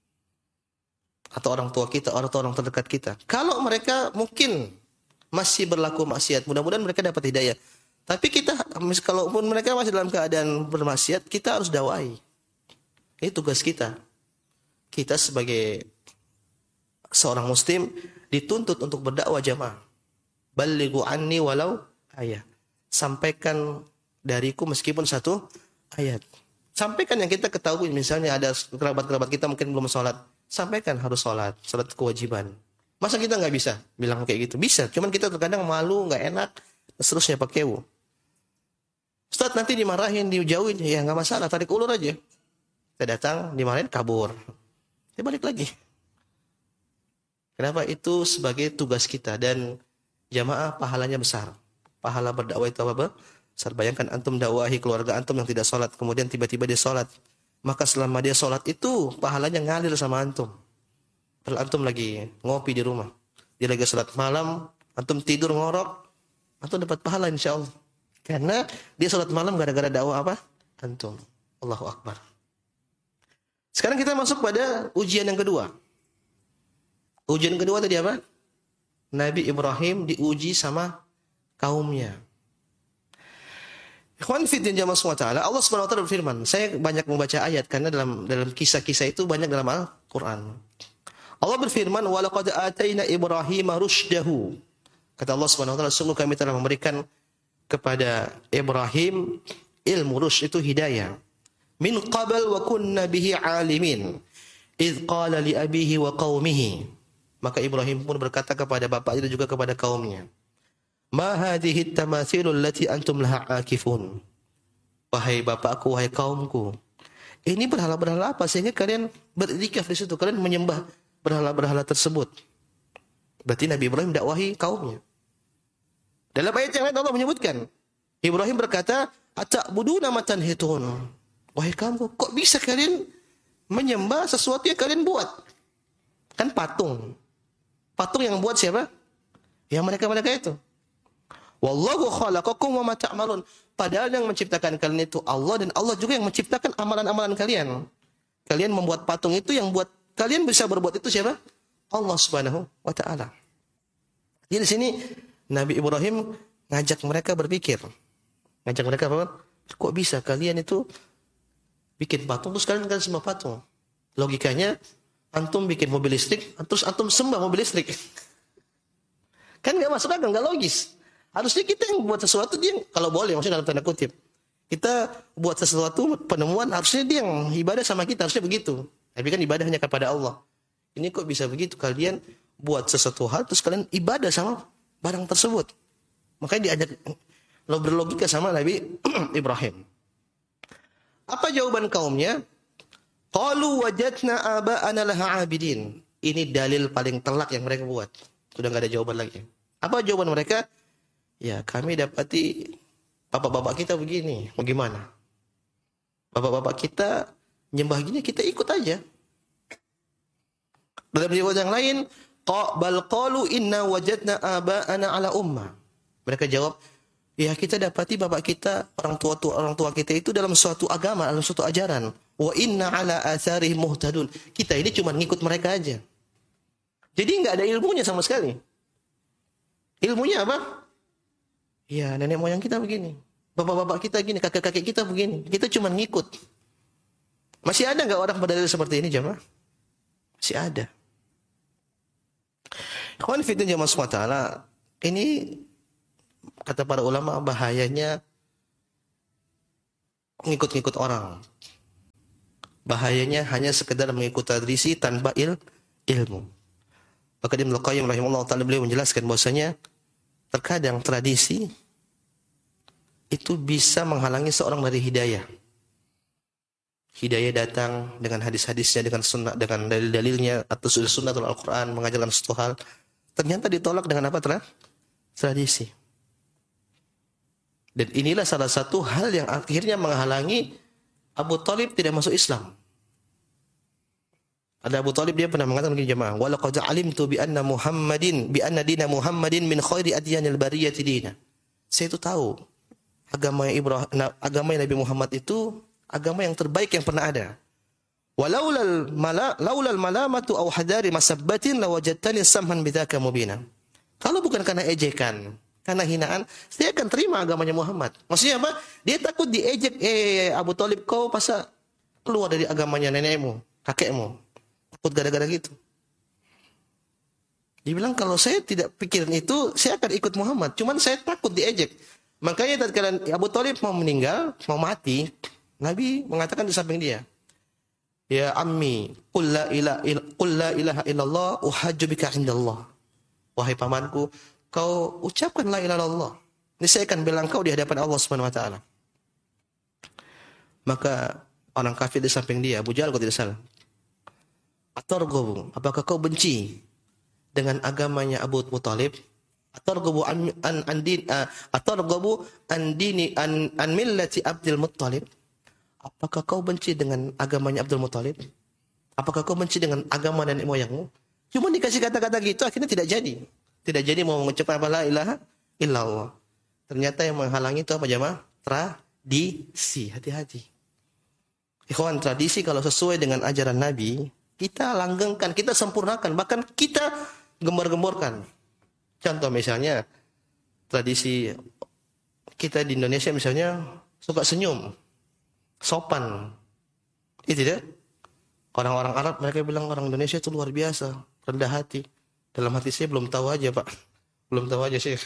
Atau orang tua kita, orang tua orang terdekat kita. Kalau mereka mungkin masih berlaku maksiat, mudah-mudahan mereka dapat hidayah. Tapi kita, kalaupun mereka masih dalam keadaan bermaksiat, kita harus dakwai. Ini tugas kita. Kita sebagai seorang muslim dituntut untuk berdakwah jamaah. Balighu anni walau ayat. Sampaikan dariku meskipun satu ayat. Sampaikan yang kita ketahui. Misalnya ada kerabat-kerabat kita mungkin belum sholat. Sampaikan harus sholat. Sholat kewajiban. Masa kita nggak bisa bilang kayak gitu? Bisa. Cuman kita terkadang malu, nggak enak. Seterusnya pakai wu. Ustaz nanti dimarahin, dijauhin. Ya nggak masalah. Tarik ulur aja. Kita datang, dimarahin, kabur. Kita balik lagi. Kenapa? Itu sebagai tugas kita. Dan jamaah pahalanya besar. Pahala berdakwah itu apa? Besar. Bayangkan antum dakwahi keluarga antum yang tidak sholat, kemudian tiba-tiba dia sholat. Maka selama dia sholat itu, pahalanya ngalir sama antum. Padahal antum lagi ngopi di rumah. Dia lagi sholat malam, antum tidur ngorok, antum dapat pahala insya Allah. Karena dia sholat malam gara-gara dakwah apa? Antum. Allahu Akbar. Sekarang kita masuk pada ujian yang kedua. Ujian kedua tadi apa? Nabi Ibrahim diuji sama kaumnya. Ikhwan fiddin jamaah semua ta'ala, Allah subhanahu wa ta'ala berfirman, saya banyak membaca ayat karena dalam dalam kisah-kisah itu banyak dalam Al-Quran. Allah berfirman, وَلَقَدْ آتَيْنَا إِبْرَاهِيمَ رُشْدَهُ. Kata Allah subhanahu wa ta'ala, sungguh kami telah memberikan kepada Ibrahim ilmu rushd itu hidayah. Min qabal wa kunna bihi alimin. Idh qala li abihi wa qawmihi. Maka Ibrahim pun berkata kepada bapaknya dan juga kepada kaumnya. Ma hadhihi at-tamathilul lati antum laha akifun. Wahai bapakku, wahai kaumku. Ini berhala-berhala apa sehingga kalian beriktikaf di situ, kalian menyembah berhala-berhala tersebut. Berarti Nabi Ibrahim dakwahi kaumnya. Dalam ayat yang lain Allah menyebutkan, Ibrahim berkata, "Ata'buduna ma tanhitun." Wahai kaumku, kok bisa kalian menyembah sesuatu yang kalian buat? Kan patung. Patung yang buat siapa? Ya mereka-mereka itu. Wallahu khalaqakum wa ma ta'malun. Padahal yang menciptakan kalian itu Allah, dan Allah juga yang menciptakan amalan-amalan kalian. Kalian membuat patung itu, yang buat kalian bisa berbuat itu siapa? Allah Subhanahu wa taala. Jadi di sini Nabi Ibrahim ngajak mereka berpikir. Ngajak mereka apa? Kok bisa kalian itu bikin patung terus kalian kan sembah patung? Logikanya antum bikin mobil listrik terus antum sembah mobil listrik. Kan enggak masuk akal, enggak logis. Harusnya kita yang buat sesuatu, dia kalau boleh, maksudnya dalam tanda kutip. Kita buat sesuatu penemuan, harusnya dia yang ibadah sama kita, harusnya begitu. Tapi kan ibadah hanya kepada Allah. Ini kok bisa begitu? Kalian buat sesuatu hal, terus kalian ibadah sama barang tersebut. Makanya diajak lo berlogika sama Nabi Ibrahim. Apa jawaban kaumnya? Qalu wajadna aba'ana laha abidin. Ini dalil paling telak yang mereka buat. Sudah enggak ada jawaban lagi. Apa jawaban mereka? Ya, kami dapati bapak-bapak kita begini. Mau gimana? Bapak-bapak kita nyembah gini, kita ikut aja. Dalam riwayat yang lain, bal qalu inna wajadna aba'ana ala ummah. Mereka jawab, ya kita dapati bapak kita, orang tua orang tua kita itu dalam suatu agama, dalam suatu ajaran. Wa inna ala atharihim muhtadun. Kita ini cuma ngikut mereka aja. Jadi enggak ada ilmunya sama sekali. Ilmunya apa? Ya, nenek moyang kita begini. Bapak-bapak kita gini, kakek-kakek kita begini. Kita cuma ngikut. Masih ada enggak orang berdalil seperti ini, jemaah? Masih ada. Ikhwan fillah jemaah subhanahu wa taala, ini kata para ulama bahayanya ngikut-ngikut orang. Bahayanya hanya sekedar mengikuti tradisi tanpa il, ilmu. Maka Ibnu Qayyim rahimahullah taala beliau menjelaskan bahwasanya terkadang tradisi itu bisa menghalangi seorang dari hidayah. Hidayah datang dengan hadis-hadisnya, dengan sunnah, dengan dalil-dalilnya atau sunnah atau Al-Quran mengajarkan suatu hal, ternyata ditolak dengan apa? Tradisi. Dan inilah salah satu hal yang akhirnya menghalangi Abu Thalib tidak masuk Islam. Ada Abu Thalib, dia pernah mengatakan begini jemaah, "Wa laqad alimtu bi anna Muhammadin bi anna dina Muhammadin min khairi adyanil bariyati dina." Saya itu tahu agama Ibrahim, agama Nabi Muhammad itu agama yang terbaik yang pernah ada. Walaulal mala laulal malamatu aw hadari masabbatin lawajadtani samhan bidzaka mubina. Kalau bukan karena ejekan, karena hinaan, saya akan terima agamanya Muhammad. Maksudnya apa? Dia takut diejek, eh Abu Thalib, kau pasal keluar dari agamanya nenekmu, kakekmu. Takut gara-gara gitu. Dia bilang, kalau saya tidak pikirin itu, saya akan ikut Muhammad. Cuman saya takut diejek. Makanya tatkala Abu Thalib mau meninggal, mau mati, Nabi mengatakan di samping dia, "Ya ammi, qul la ilaha qul la ilaha illallah uhajju bika indallah." Wahai pamanku, kau ucapkan la ilaha illallah. Ini saya akan bela engkau di hadapan Allah Subhanahu wa taala. Maka orang kafir di samping dia, Abu Jahal kalau tidak salah, "Atarghabu, apakah kau benci dengan agamanya Abu Thalib? Atarghabu an an andin atarghabu an dini an an millati Abdul Muttalib?" Apakah kau benci dengan agamanya Abdul Muttalib? Apakah kau benci dengan agama nenek moyangmu? Cuma dikasih kata-kata gitu, akhirnya tidak jadi. Tidak jadi mau mengucapkan apa la ilaha illallah. Ternyata yang menghalangi itu apa jemaah? Tradisi. Hati-hati. Ikhwan, tradisi kalau sesuai dengan ajaran Nabi, kita langgengkan, kita sempurnakan, bahkan kita gembor-gemborkan. Contoh misalnya, tradisi kita di Indonesia misalnya suka senyum, sopan. Itu tidak? Orang-orang Arab mereka bilang orang Indonesia itu luar biasa, rendah hati. Dalam hati saya belum tahu aja Pak, belum tahu aja sih.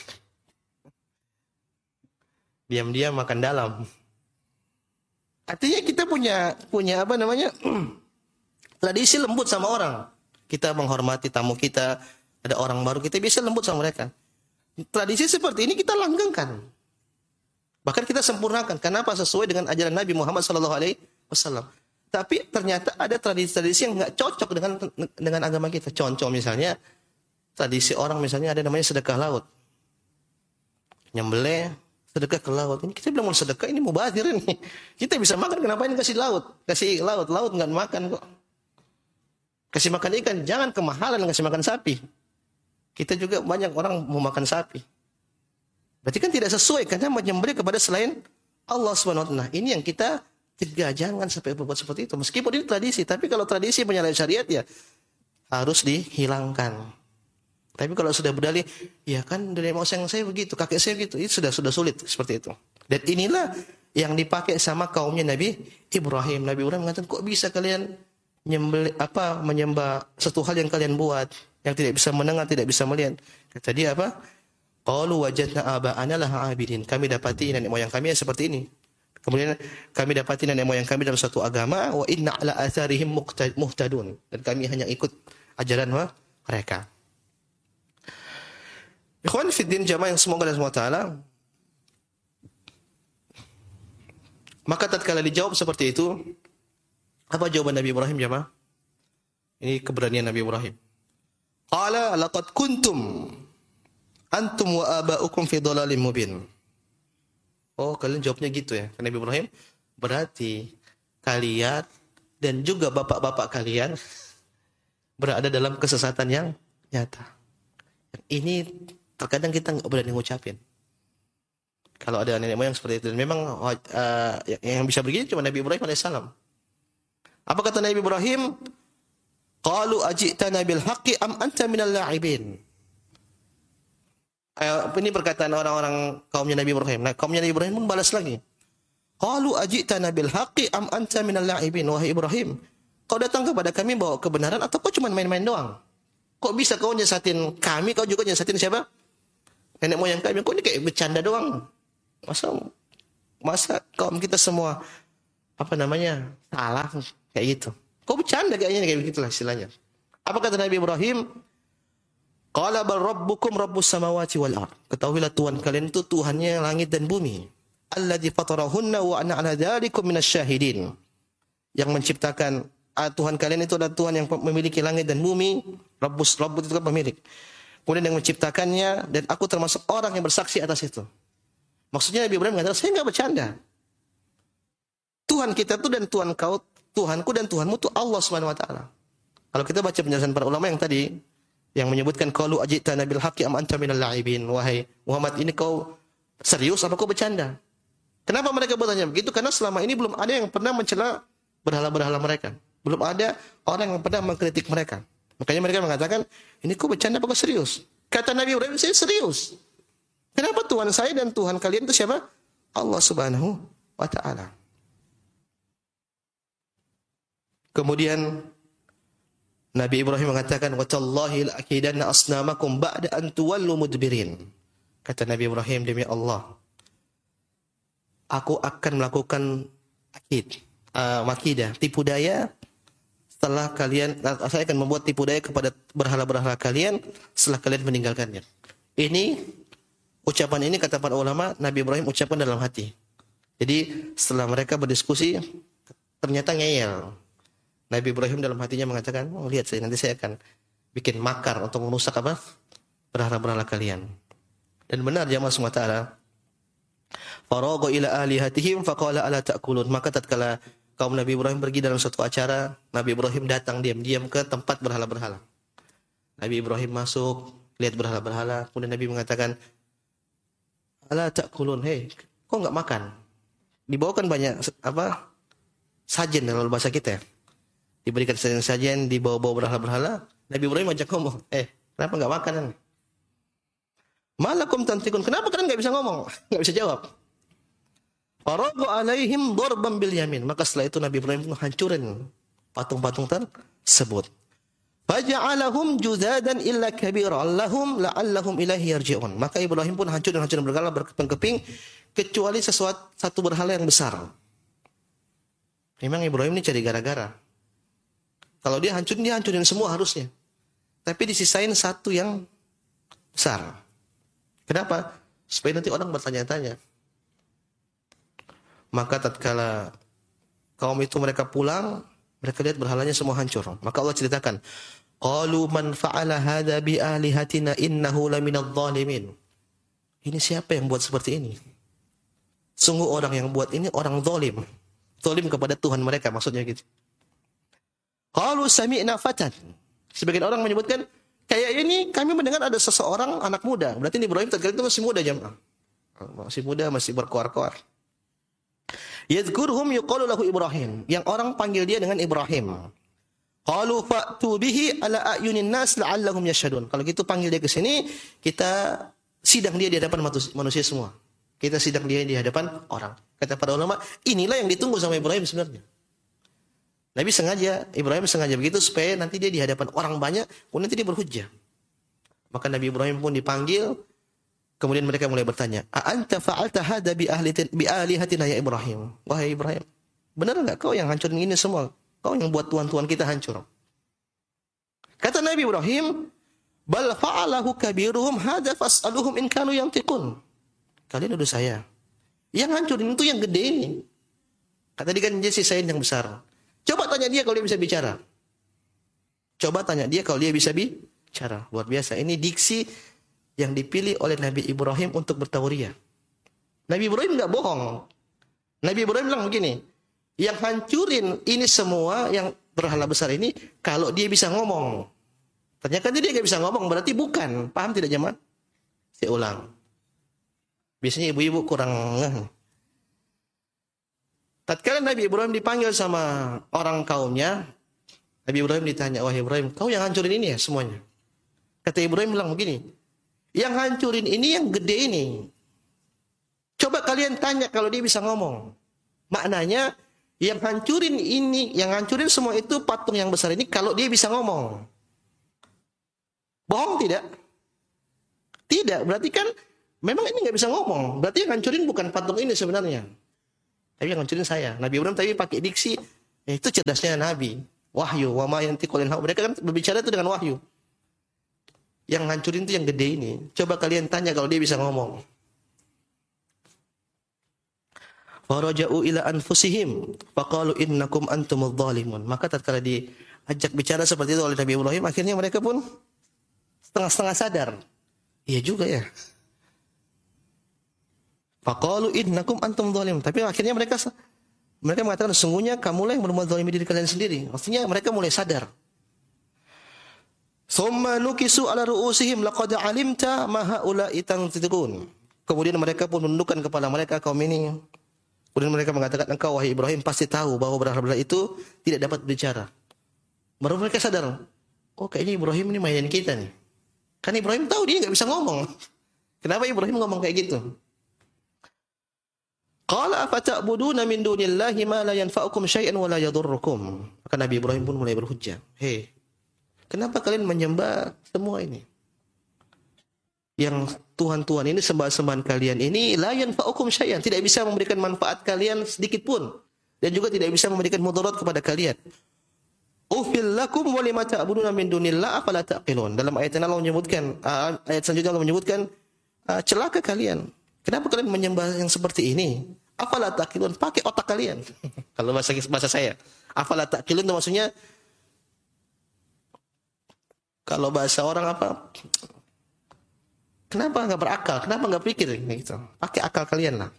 Diam-diam makan dalam. Artinya kita punya punya apa namanya tradisi lembut sama orang. Kita menghormati tamu kita, ada orang baru kita bisa lembut sama mereka. Tradisi seperti ini kita langgengkan. Bahkan kita sempurnakan. Kenapa? Sesuai dengan ajaran Nabi Muhammad sallallahu alaihi wasallam. Tapi ternyata ada tradisi-tradisi yang enggak cocok dengan dengan agama kita. Contoh misalnya tradisi orang misalnya ada namanya sedekah laut. Nyembelih sedekah ke laut. Ini kita bilang mau sedekah, ini mubazir ini. Kita bisa makan, kenapa ini kasih laut? Kasih laut, laut enggak makan kok. Kasih makan ikan, jangan kemahalan kasih makan sapi. Kita juga banyak orang mau makan sapi. Berarti kan tidak sesuai karena menyembelih kepada selain Allah Subhanahu wa taala. Ini yang kita cegah, jangan sampai berbuat seperti itu. Meskipun ini tradisi, tapi kalau tradisi menyalahi syariat ya harus dihilangkan. Tapi kalau sudah berdalih, ya kan dari moyang saya begitu, kakek saya begitu, itu sudah sudah sulit seperti itu. Dan inilah yang dipakai sama kaumnya Nabi Ibrahim. Nabi Ibrahim mengatakan, kok bisa kalian nyembelih apa menyembah satu hal yang kalian buat, yang tidak bisa mendengar, tidak bisa melihat. Kata dia apa? Qalu wajadna aba'ana laha abidin. Kami dapati nenek moyang kami seperti ini. Kemudian kami dapati nenek moyang kami dalam suatu agama, wa inna ala atharihim muhtadun. Dan kami hanya ikut ajaran mereka. Ikhwan fiddin jamaah yang semoga Allah subhanahu wa taala. Maka tatkala dijawab seperti itu, apa jawaban Nabi Ibrahim jamaah? Ini keberanian Nabi Ibrahim. Qala laqad kuntum antum wa aba'ukum fi dhalalin mubin. Oh, kalian jawabnya gitu ya. Nabi Ibrahim, berarti kalian dan juga bapak-bapak kalian berada dalam kesesatan yang nyata. Ini terkadang kita nggak berani ngucapin. Kalau ada nenek moyang seperti itu, dan memang uh, yang bisa begini cuma Nabi Ibrahim alaihissalam. Apa kata Nabi Ibrahim? Qalu ajitana bil haqqi am anta minal la'ibin. Ini perkataan orang-orang kaumnya Nabi Ibrahim. Nah, kaumnya Nabi Ibrahim pun balas lagi. Qalu ajitana bil haqqi am anta minal la'ibin. Wahai Ibrahim, kau datang kepada kami bawa kebenaran atau kau cuma main-main doang? Kok bisa kau nyesatin kami, kau juga nyesatin siapa? Nenek moyang kami. Kok ini kayak bercanda doang? Masa masa kaum kita semua apa namanya? Salah. Kayak gitu. Kau bercanda kayaknya, kayak begitulah istilahnya. Apa kata Nabi Ibrahim? Qala bal rabbukum rabbus samawati wal ard. Ketahuilah Tuhan kalian itu Tuhannya langit dan bumi. Alladzi fatarahunna wa ana 'ala dzalikum minasyahidin. Yang menciptakan ah, Tuhan kalian itu adalah Tuhan yang memiliki langit dan bumi. Rabbus Rabbus itu kan pemilik. Kemudian yang menciptakannya dan aku termasuk orang yang bersaksi atas itu. Maksudnya Nabi Ibrahim mengatakan, saya enggak bercanda. Tuhan kita itu dan Tuhan kau, Tuhanku dan Tuhanmu itu Allah Subhanahu wa taala. Kalau kita baca penjelasan para ulama yang tadi yang menyebutkan qalu ajitana bil haqqi am anta minal la'ibin, wahai Muhammad, ini kau serius apa kau bercanda? Kenapa mereka bertanya begitu? Karena selama ini belum ada yang pernah mencela berhala-berhala mereka. Belum ada orang yang pernah mengkritik mereka. Makanya mereka mengatakan, ini kau bercanda apa kau serius? Kata Nabi Ibrahim, saya serius. Kenapa Tuhan saya dan Tuhan kalian itu siapa? Allah Subhanahu wa taala. Kemudian Nabi Ibrahim mengatakan, wa tallahi la'akidanna asnamakum ba'da an tuwallu mudbirin. Kata Nabi Ibrahim, demi Allah, aku akan melakukan akid, uh, makidah, tipu daya setelah kalian, saya akan membuat tipu daya kepada berhala-berhala kalian setelah kalian meninggalkannya. Ini ucapan ini kata para ulama, Nabi Ibrahim ucapkan dalam hati. Jadi setelah mereka berdiskusi, ternyata ngeyel. Nabi Ibrahim dalam hatinya mengatakan, oh, lihat saya nanti saya akan bikin makar untuk merusak apa? Berhala-berhala kalian. Dan benar jamaah semua taala. Faragha ila alihatihim faqala ala ta'kulun. Maka tatkala kaum Nabi Ibrahim pergi dalam suatu acara, Nabi Ibrahim datang diam-diam ke tempat berhala-berhala. Nabi Ibrahim masuk, lihat berhala-berhala, kemudian Nabi mengatakan, ala ta'kulun, hei, kok enggak makan? Dibawakan banyak apa? Sajen dalam bahasa kita ya. Diberikan sajian-sajian, dibawa-bawa berhala-berhala. Nabi Ibrahim ajak ngomong, eh, kenapa enggak makan? Malakum tantikun, kenapa kalian enggak bisa ngomong? Enggak bisa jawab. Faragha alaihim darban bil yamin. Maka setelah itu Nabi Ibrahim hancurin patung-patung tersebut. Faja'alahum juzadan illa kabira lahum la'allahum ilaihi yarji'un. Maka Ibrahim pun hancur dan hancur berhala berkeping-keping kecuali sesuatu satu berhala yang besar. Memang Ibrahim ini cari gara-gara. Kalau dia hancurin, dia hancurin semua harusnya. Tapi disisain satu yang besar. Kenapa? Supaya nanti orang bertanya-tanya. Maka tatkala kaum itu mereka pulang, mereka lihat berhalanya semua hancur. Maka Allah ceritakan, qalu man fa'ala hadza bi alihatina innahu laminadh dhalimin. Ini siapa yang buat seperti ini? Sungguh orang yang buat ini orang zalim. Zalim kepada Tuhan mereka, maksudnya gitu. Qalu sami'na fatan. Sebagian orang menyebutkan, kayak ini kami mendengar ada seseorang anak muda. Berarti Ibrahim tatkala itu masih muda jemaah. Masih muda, masih berkoar-koar. Yadhkurhum yuqalu lahu Ibrahim. Yang orang panggil dia dengan Ibrahim. Qalu fa'tu bihi ala a'yunin nas la'allahum yashhadun. Kalau gitu panggil dia ke sini, kita sidang dia di hadapan manusia semua. Kita sidang dia di hadapan orang. Kata para ulama, inilah yang ditunggu sama Ibrahim sebenarnya. Nabi sengaja, Ibrahim sengaja begitu supaya nanti dia di hadapan orang banyak, kemudian nanti dia berhujjah. Maka Nabi Ibrahim pun dipanggil, kemudian mereka mulai bertanya, "A anta fa'alta hadza bi ahli bi alihatina ya Ibrahim?" Wahai Ibrahim, benar enggak kau yang hancurin ini semua? Kau yang buat tuan-tuan kita hancur. Kata Nabi Ibrahim, "Bal fa'alahu kabiruhum hadza fas'aluhum in kanu yantiqun." Kalian nuduh saya. Yang hancurin itu yang gede ini. Kata dia kan dia sisain yang besar. Coba tanya dia kalau dia bisa bicara. Coba tanya dia kalau dia bisa bicara. Luar biasa. Ini diksi yang dipilih oleh Nabi Ibrahim untuk bertauriah. Nabi Ibrahim enggak bohong. Nabi Ibrahim bilang begini, yang hancurin ini semua yang berhala besar ini kalau dia bisa ngomong. Ternyata dia enggak bisa ngomong, berarti bukan. Paham tidak jemaah? Saya ulang. Biasanya ibu-ibu kurang ngeh. Tatkala Nabi Ibrahim dipanggil sama orang kaumnya, Nabi Ibrahim ditanya, "Wahai Ibrahim, kau yang hancurin ini ya semuanya?" Kata Ibrahim bilang begini, "Yang hancurin ini yang gede ini. Coba kalian tanya kalau dia bisa ngomong." Maknanya yang hancurin ini, yang hancurin semua itu patung yang besar ini kalau dia bisa ngomong. Bohong tidak? Tidak, berarti kan memang ini nggak bisa ngomong. Berarti yang hancurin bukan patung ini sebenarnya. Tapi yang hancurin saya. Nabi Ibrahim tadi pakai diksi Ya, itu cerdasnya Nabi. Wahyu, wa ma yantiqu anil hawa. Mereka kan berbicara itu dengan wahyu. Yang ngancurin itu yang gede ini. Coba kalian tanya kalau dia bisa ngomong. Faraja'u ila anfusihim faqalu innakum antumudz zalimun. Maka tatkala diajak bicara seperti itu oleh Nabi Ibrahim, akhirnya mereka pun setengah-setengah sadar. Iya juga ya. Faqalu innakum antum zalimun. Tapi akhirnya mereka mereka mengatakan sesungguhnya kamulah yang berbuat zalim diri kalian sendiri. Maksudnya mereka mulai sadar. Summa nukisu ala ru'usihim laqad alimta ma haula'i tantiqun. Kemudian mereka pun menundukkan kepala mereka, kaum ini. Kemudian mereka mengatakan, engkau wahai Ibrahim pasti tahu bahwa berhala-berhala itu tidak dapat berbicara. Baru mereka sadar, oh kayaknya Ibrahim ini mainin kita nih. Kan Ibrahim tahu dia nggak bisa ngomong. Kenapa Ibrahim ngomong kayak gitu? Qala afata'buduna min dunillahi ma la yanfa'ukum syai'an wa la yadhurrukum. Maka Nabi Ibrahim pun mulai berhujjah. Hei, kenapa kalian menyembah semua ini? Yang Tuhan-Tuhan ini, sembah-sembahan kalian ini la yanfa'ukum syai'an, tidak bisa memberikan manfaat kalian sedikit pun dan juga tidak bisa memberikan mudarat kepada kalian. Ufil lakum wa lima ta'buduna min dunillah afala taqilun. Dalam ayat yang Allah menyebutkan, uh, ayat selanjutnya Allah menyebutkan uh, celaka kalian. Kenapa kalian menyembah yang seperti ini? Afala taqilun, pakai otak kalian. Kalau bahasa bahasa saya, afala taqilun itu maksudnya kalau bahasa orang apa? Kenapa enggak berakal? Kenapa enggak pikir gitu? Pakai akal kalian lah.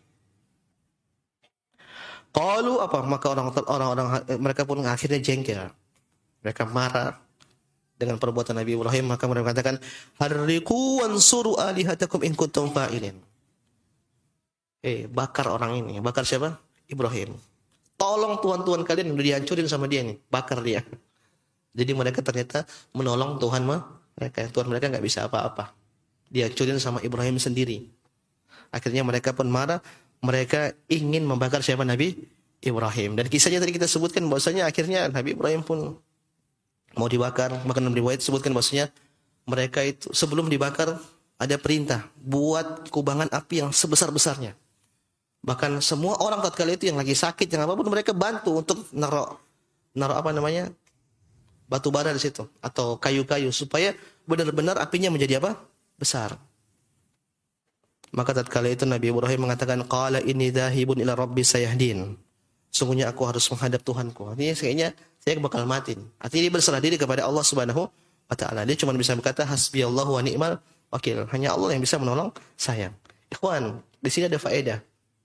Qalu apa? Maka orang-orang mereka pun akhirnya jengkel. Mereka marah dengan perbuatan Nabi Ibrahim, maka mereka mengatakan, "Harriqu wansuru alihatakum in kuntum fa'ilin." Eh, bakar orang ini. Bakar siapa? Ibrahim. Tolong tuhan-tuhan kalian udah dihancurin sama dia nih. Bakar dia. Jadi mereka ternyata menolong Tuhan mereka. Tuhan mereka nggak bisa apa-apa. Dihancurin sama Ibrahim sendiri. Akhirnya mereka pun marah. Mereka ingin membakar siapa? Nabi Ibrahim. Dan kisahnya tadi kita sebutkan bahwasanya akhirnya Nabi Ibrahim pun mau dibakar. Bahkan dalam riwayat disebutkan bahwasanya mereka itu sebelum dibakar ada perintah buat kubangan api yang sebesar-besarnya. Bahkan semua orang tatkala itu yang lagi sakit, yang apapun mereka bantu untuk naruh naruh apa namanya? Batu bara di situ atau kayu-kayu supaya benar-benar apinya menjadi apa? Besar. Maka tatkala itu Nabi Ibrahim mengatakan, qala inni dzahibun ila rabbi sayahdin. Sungguhnya aku harus menghadap Tuhanku. Artinya kayaknya saya bakal mati. Artinya dia berserah diri kepada Allah Subhanahu wa taala. Dia cuma bisa berkata hasbiyallahu wa ni'mal wakil. Hanya Allah yang bisa menolong saya. Ikhwan, di sini ada faedah.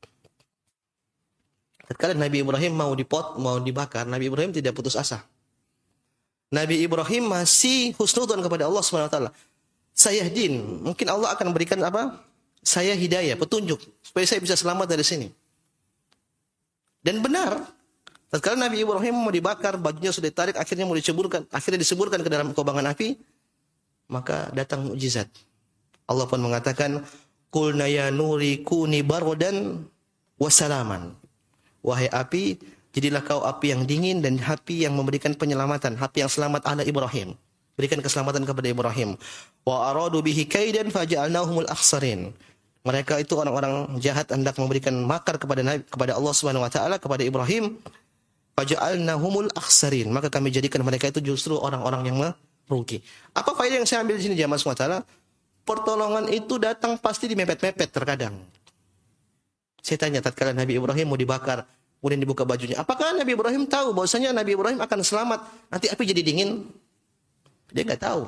Tatkala Nabi Ibrahim mau dipot, mau dibakar, Nabi Ibrahim tidak putus asa. Nabi Ibrahim masih husnudzon kepada Allah Subhanahu wa taala. Sayahdin, mungkin Allah akan berikan apa? Saya hidayah, petunjuk supaya saya bisa selamat dari sini. Dan benar, tatkala Nabi Ibrahim mau dibakar, bajunya sudah ditarik, akhirnya mau diceburkan, akhirnya diseburkan ke dalam kobangan api, maka datang mukjizat. Allah pun mengatakan, "Qulna ya nuri kuni bardan wa salaman." Wahai api, jadilah kau api yang dingin dan api yang memberikan penyelamatan, api yang selamat ala Ibrahim. Berikan keselamatan kepada Ibrahim. Wa aradu bihi kaidan faja'alnahumul akhsarin. Mereka itu orang-orang jahat hendak memberikan makar kepada Nabi, kepada Allah Subhanahu wa taala, kepada Ibrahim. Faja'alnahumul akhsarin. Maka kami jadikan mereka itu justru orang-orang yang merugi. Apa faedah yang saya ambil di sini jamaah semua taala? Pertolongan itu datang pasti dimepet-mepet terkadang. Saya tanya tatkala Nabi Ibrahim mau dibakar, kemudian dibuka bajunya. Apakah Nabi Ibrahim tahu bahwasanya Nabi Ibrahim akan selamat, nanti api jadi dingin? Dia enggak tahu.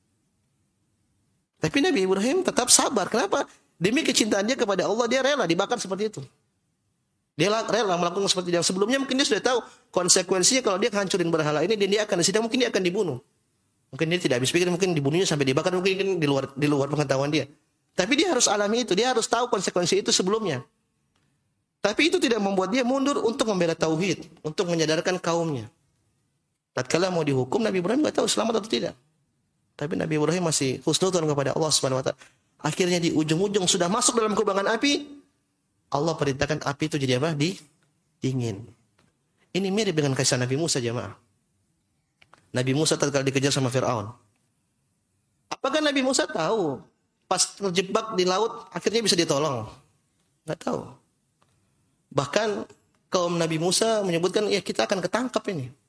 Tapi Nabi Ibrahim tetap sabar. Kenapa? Demi kecintaan dia kepada Allah, dia rela dibakar seperti itu. Dia rela melakukan seperti yang sebelumnya. Mungkin dia sudah tahu konsekuensinya kalau dia hancurin berhala ini, dan dia akan disidang, mungkin dia akan dibunuh. Mungkin dia tidak habis pikir, mungkin dibunuhnya sampai dibakar, mungkin di luar di luar pengetahuan dia. Tapi dia harus alami itu, dia harus tahu konsekuensi itu sebelumnya. Tapi itu tidak membuat dia mundur untuk membela tauhid, untuk menyadarkan kaumnya. Tatkala mau dihukum, Nabi Ibrahim enggak tahu selamat atau tidak. Tapi Nabi Ibrahim masih husnudzon kepada Allah Subhanahu wa taala. Akhirnya di ujung-ujung sudah masuk dalam kubangan api, Allah perintahkan api itu jadi apa? Di dingin. Ini mirip dengan kisah Nabi Musa jemaah. Nabi Musa tatkala dikejar sama Firaun. Apakah Nabi Musa tahu pas terjebak di laut akhirnya bisa ditolong? Enggak tahu. Bahkan kaum Nabi Musa menyebutkan, ya kita akan ketangkap ini.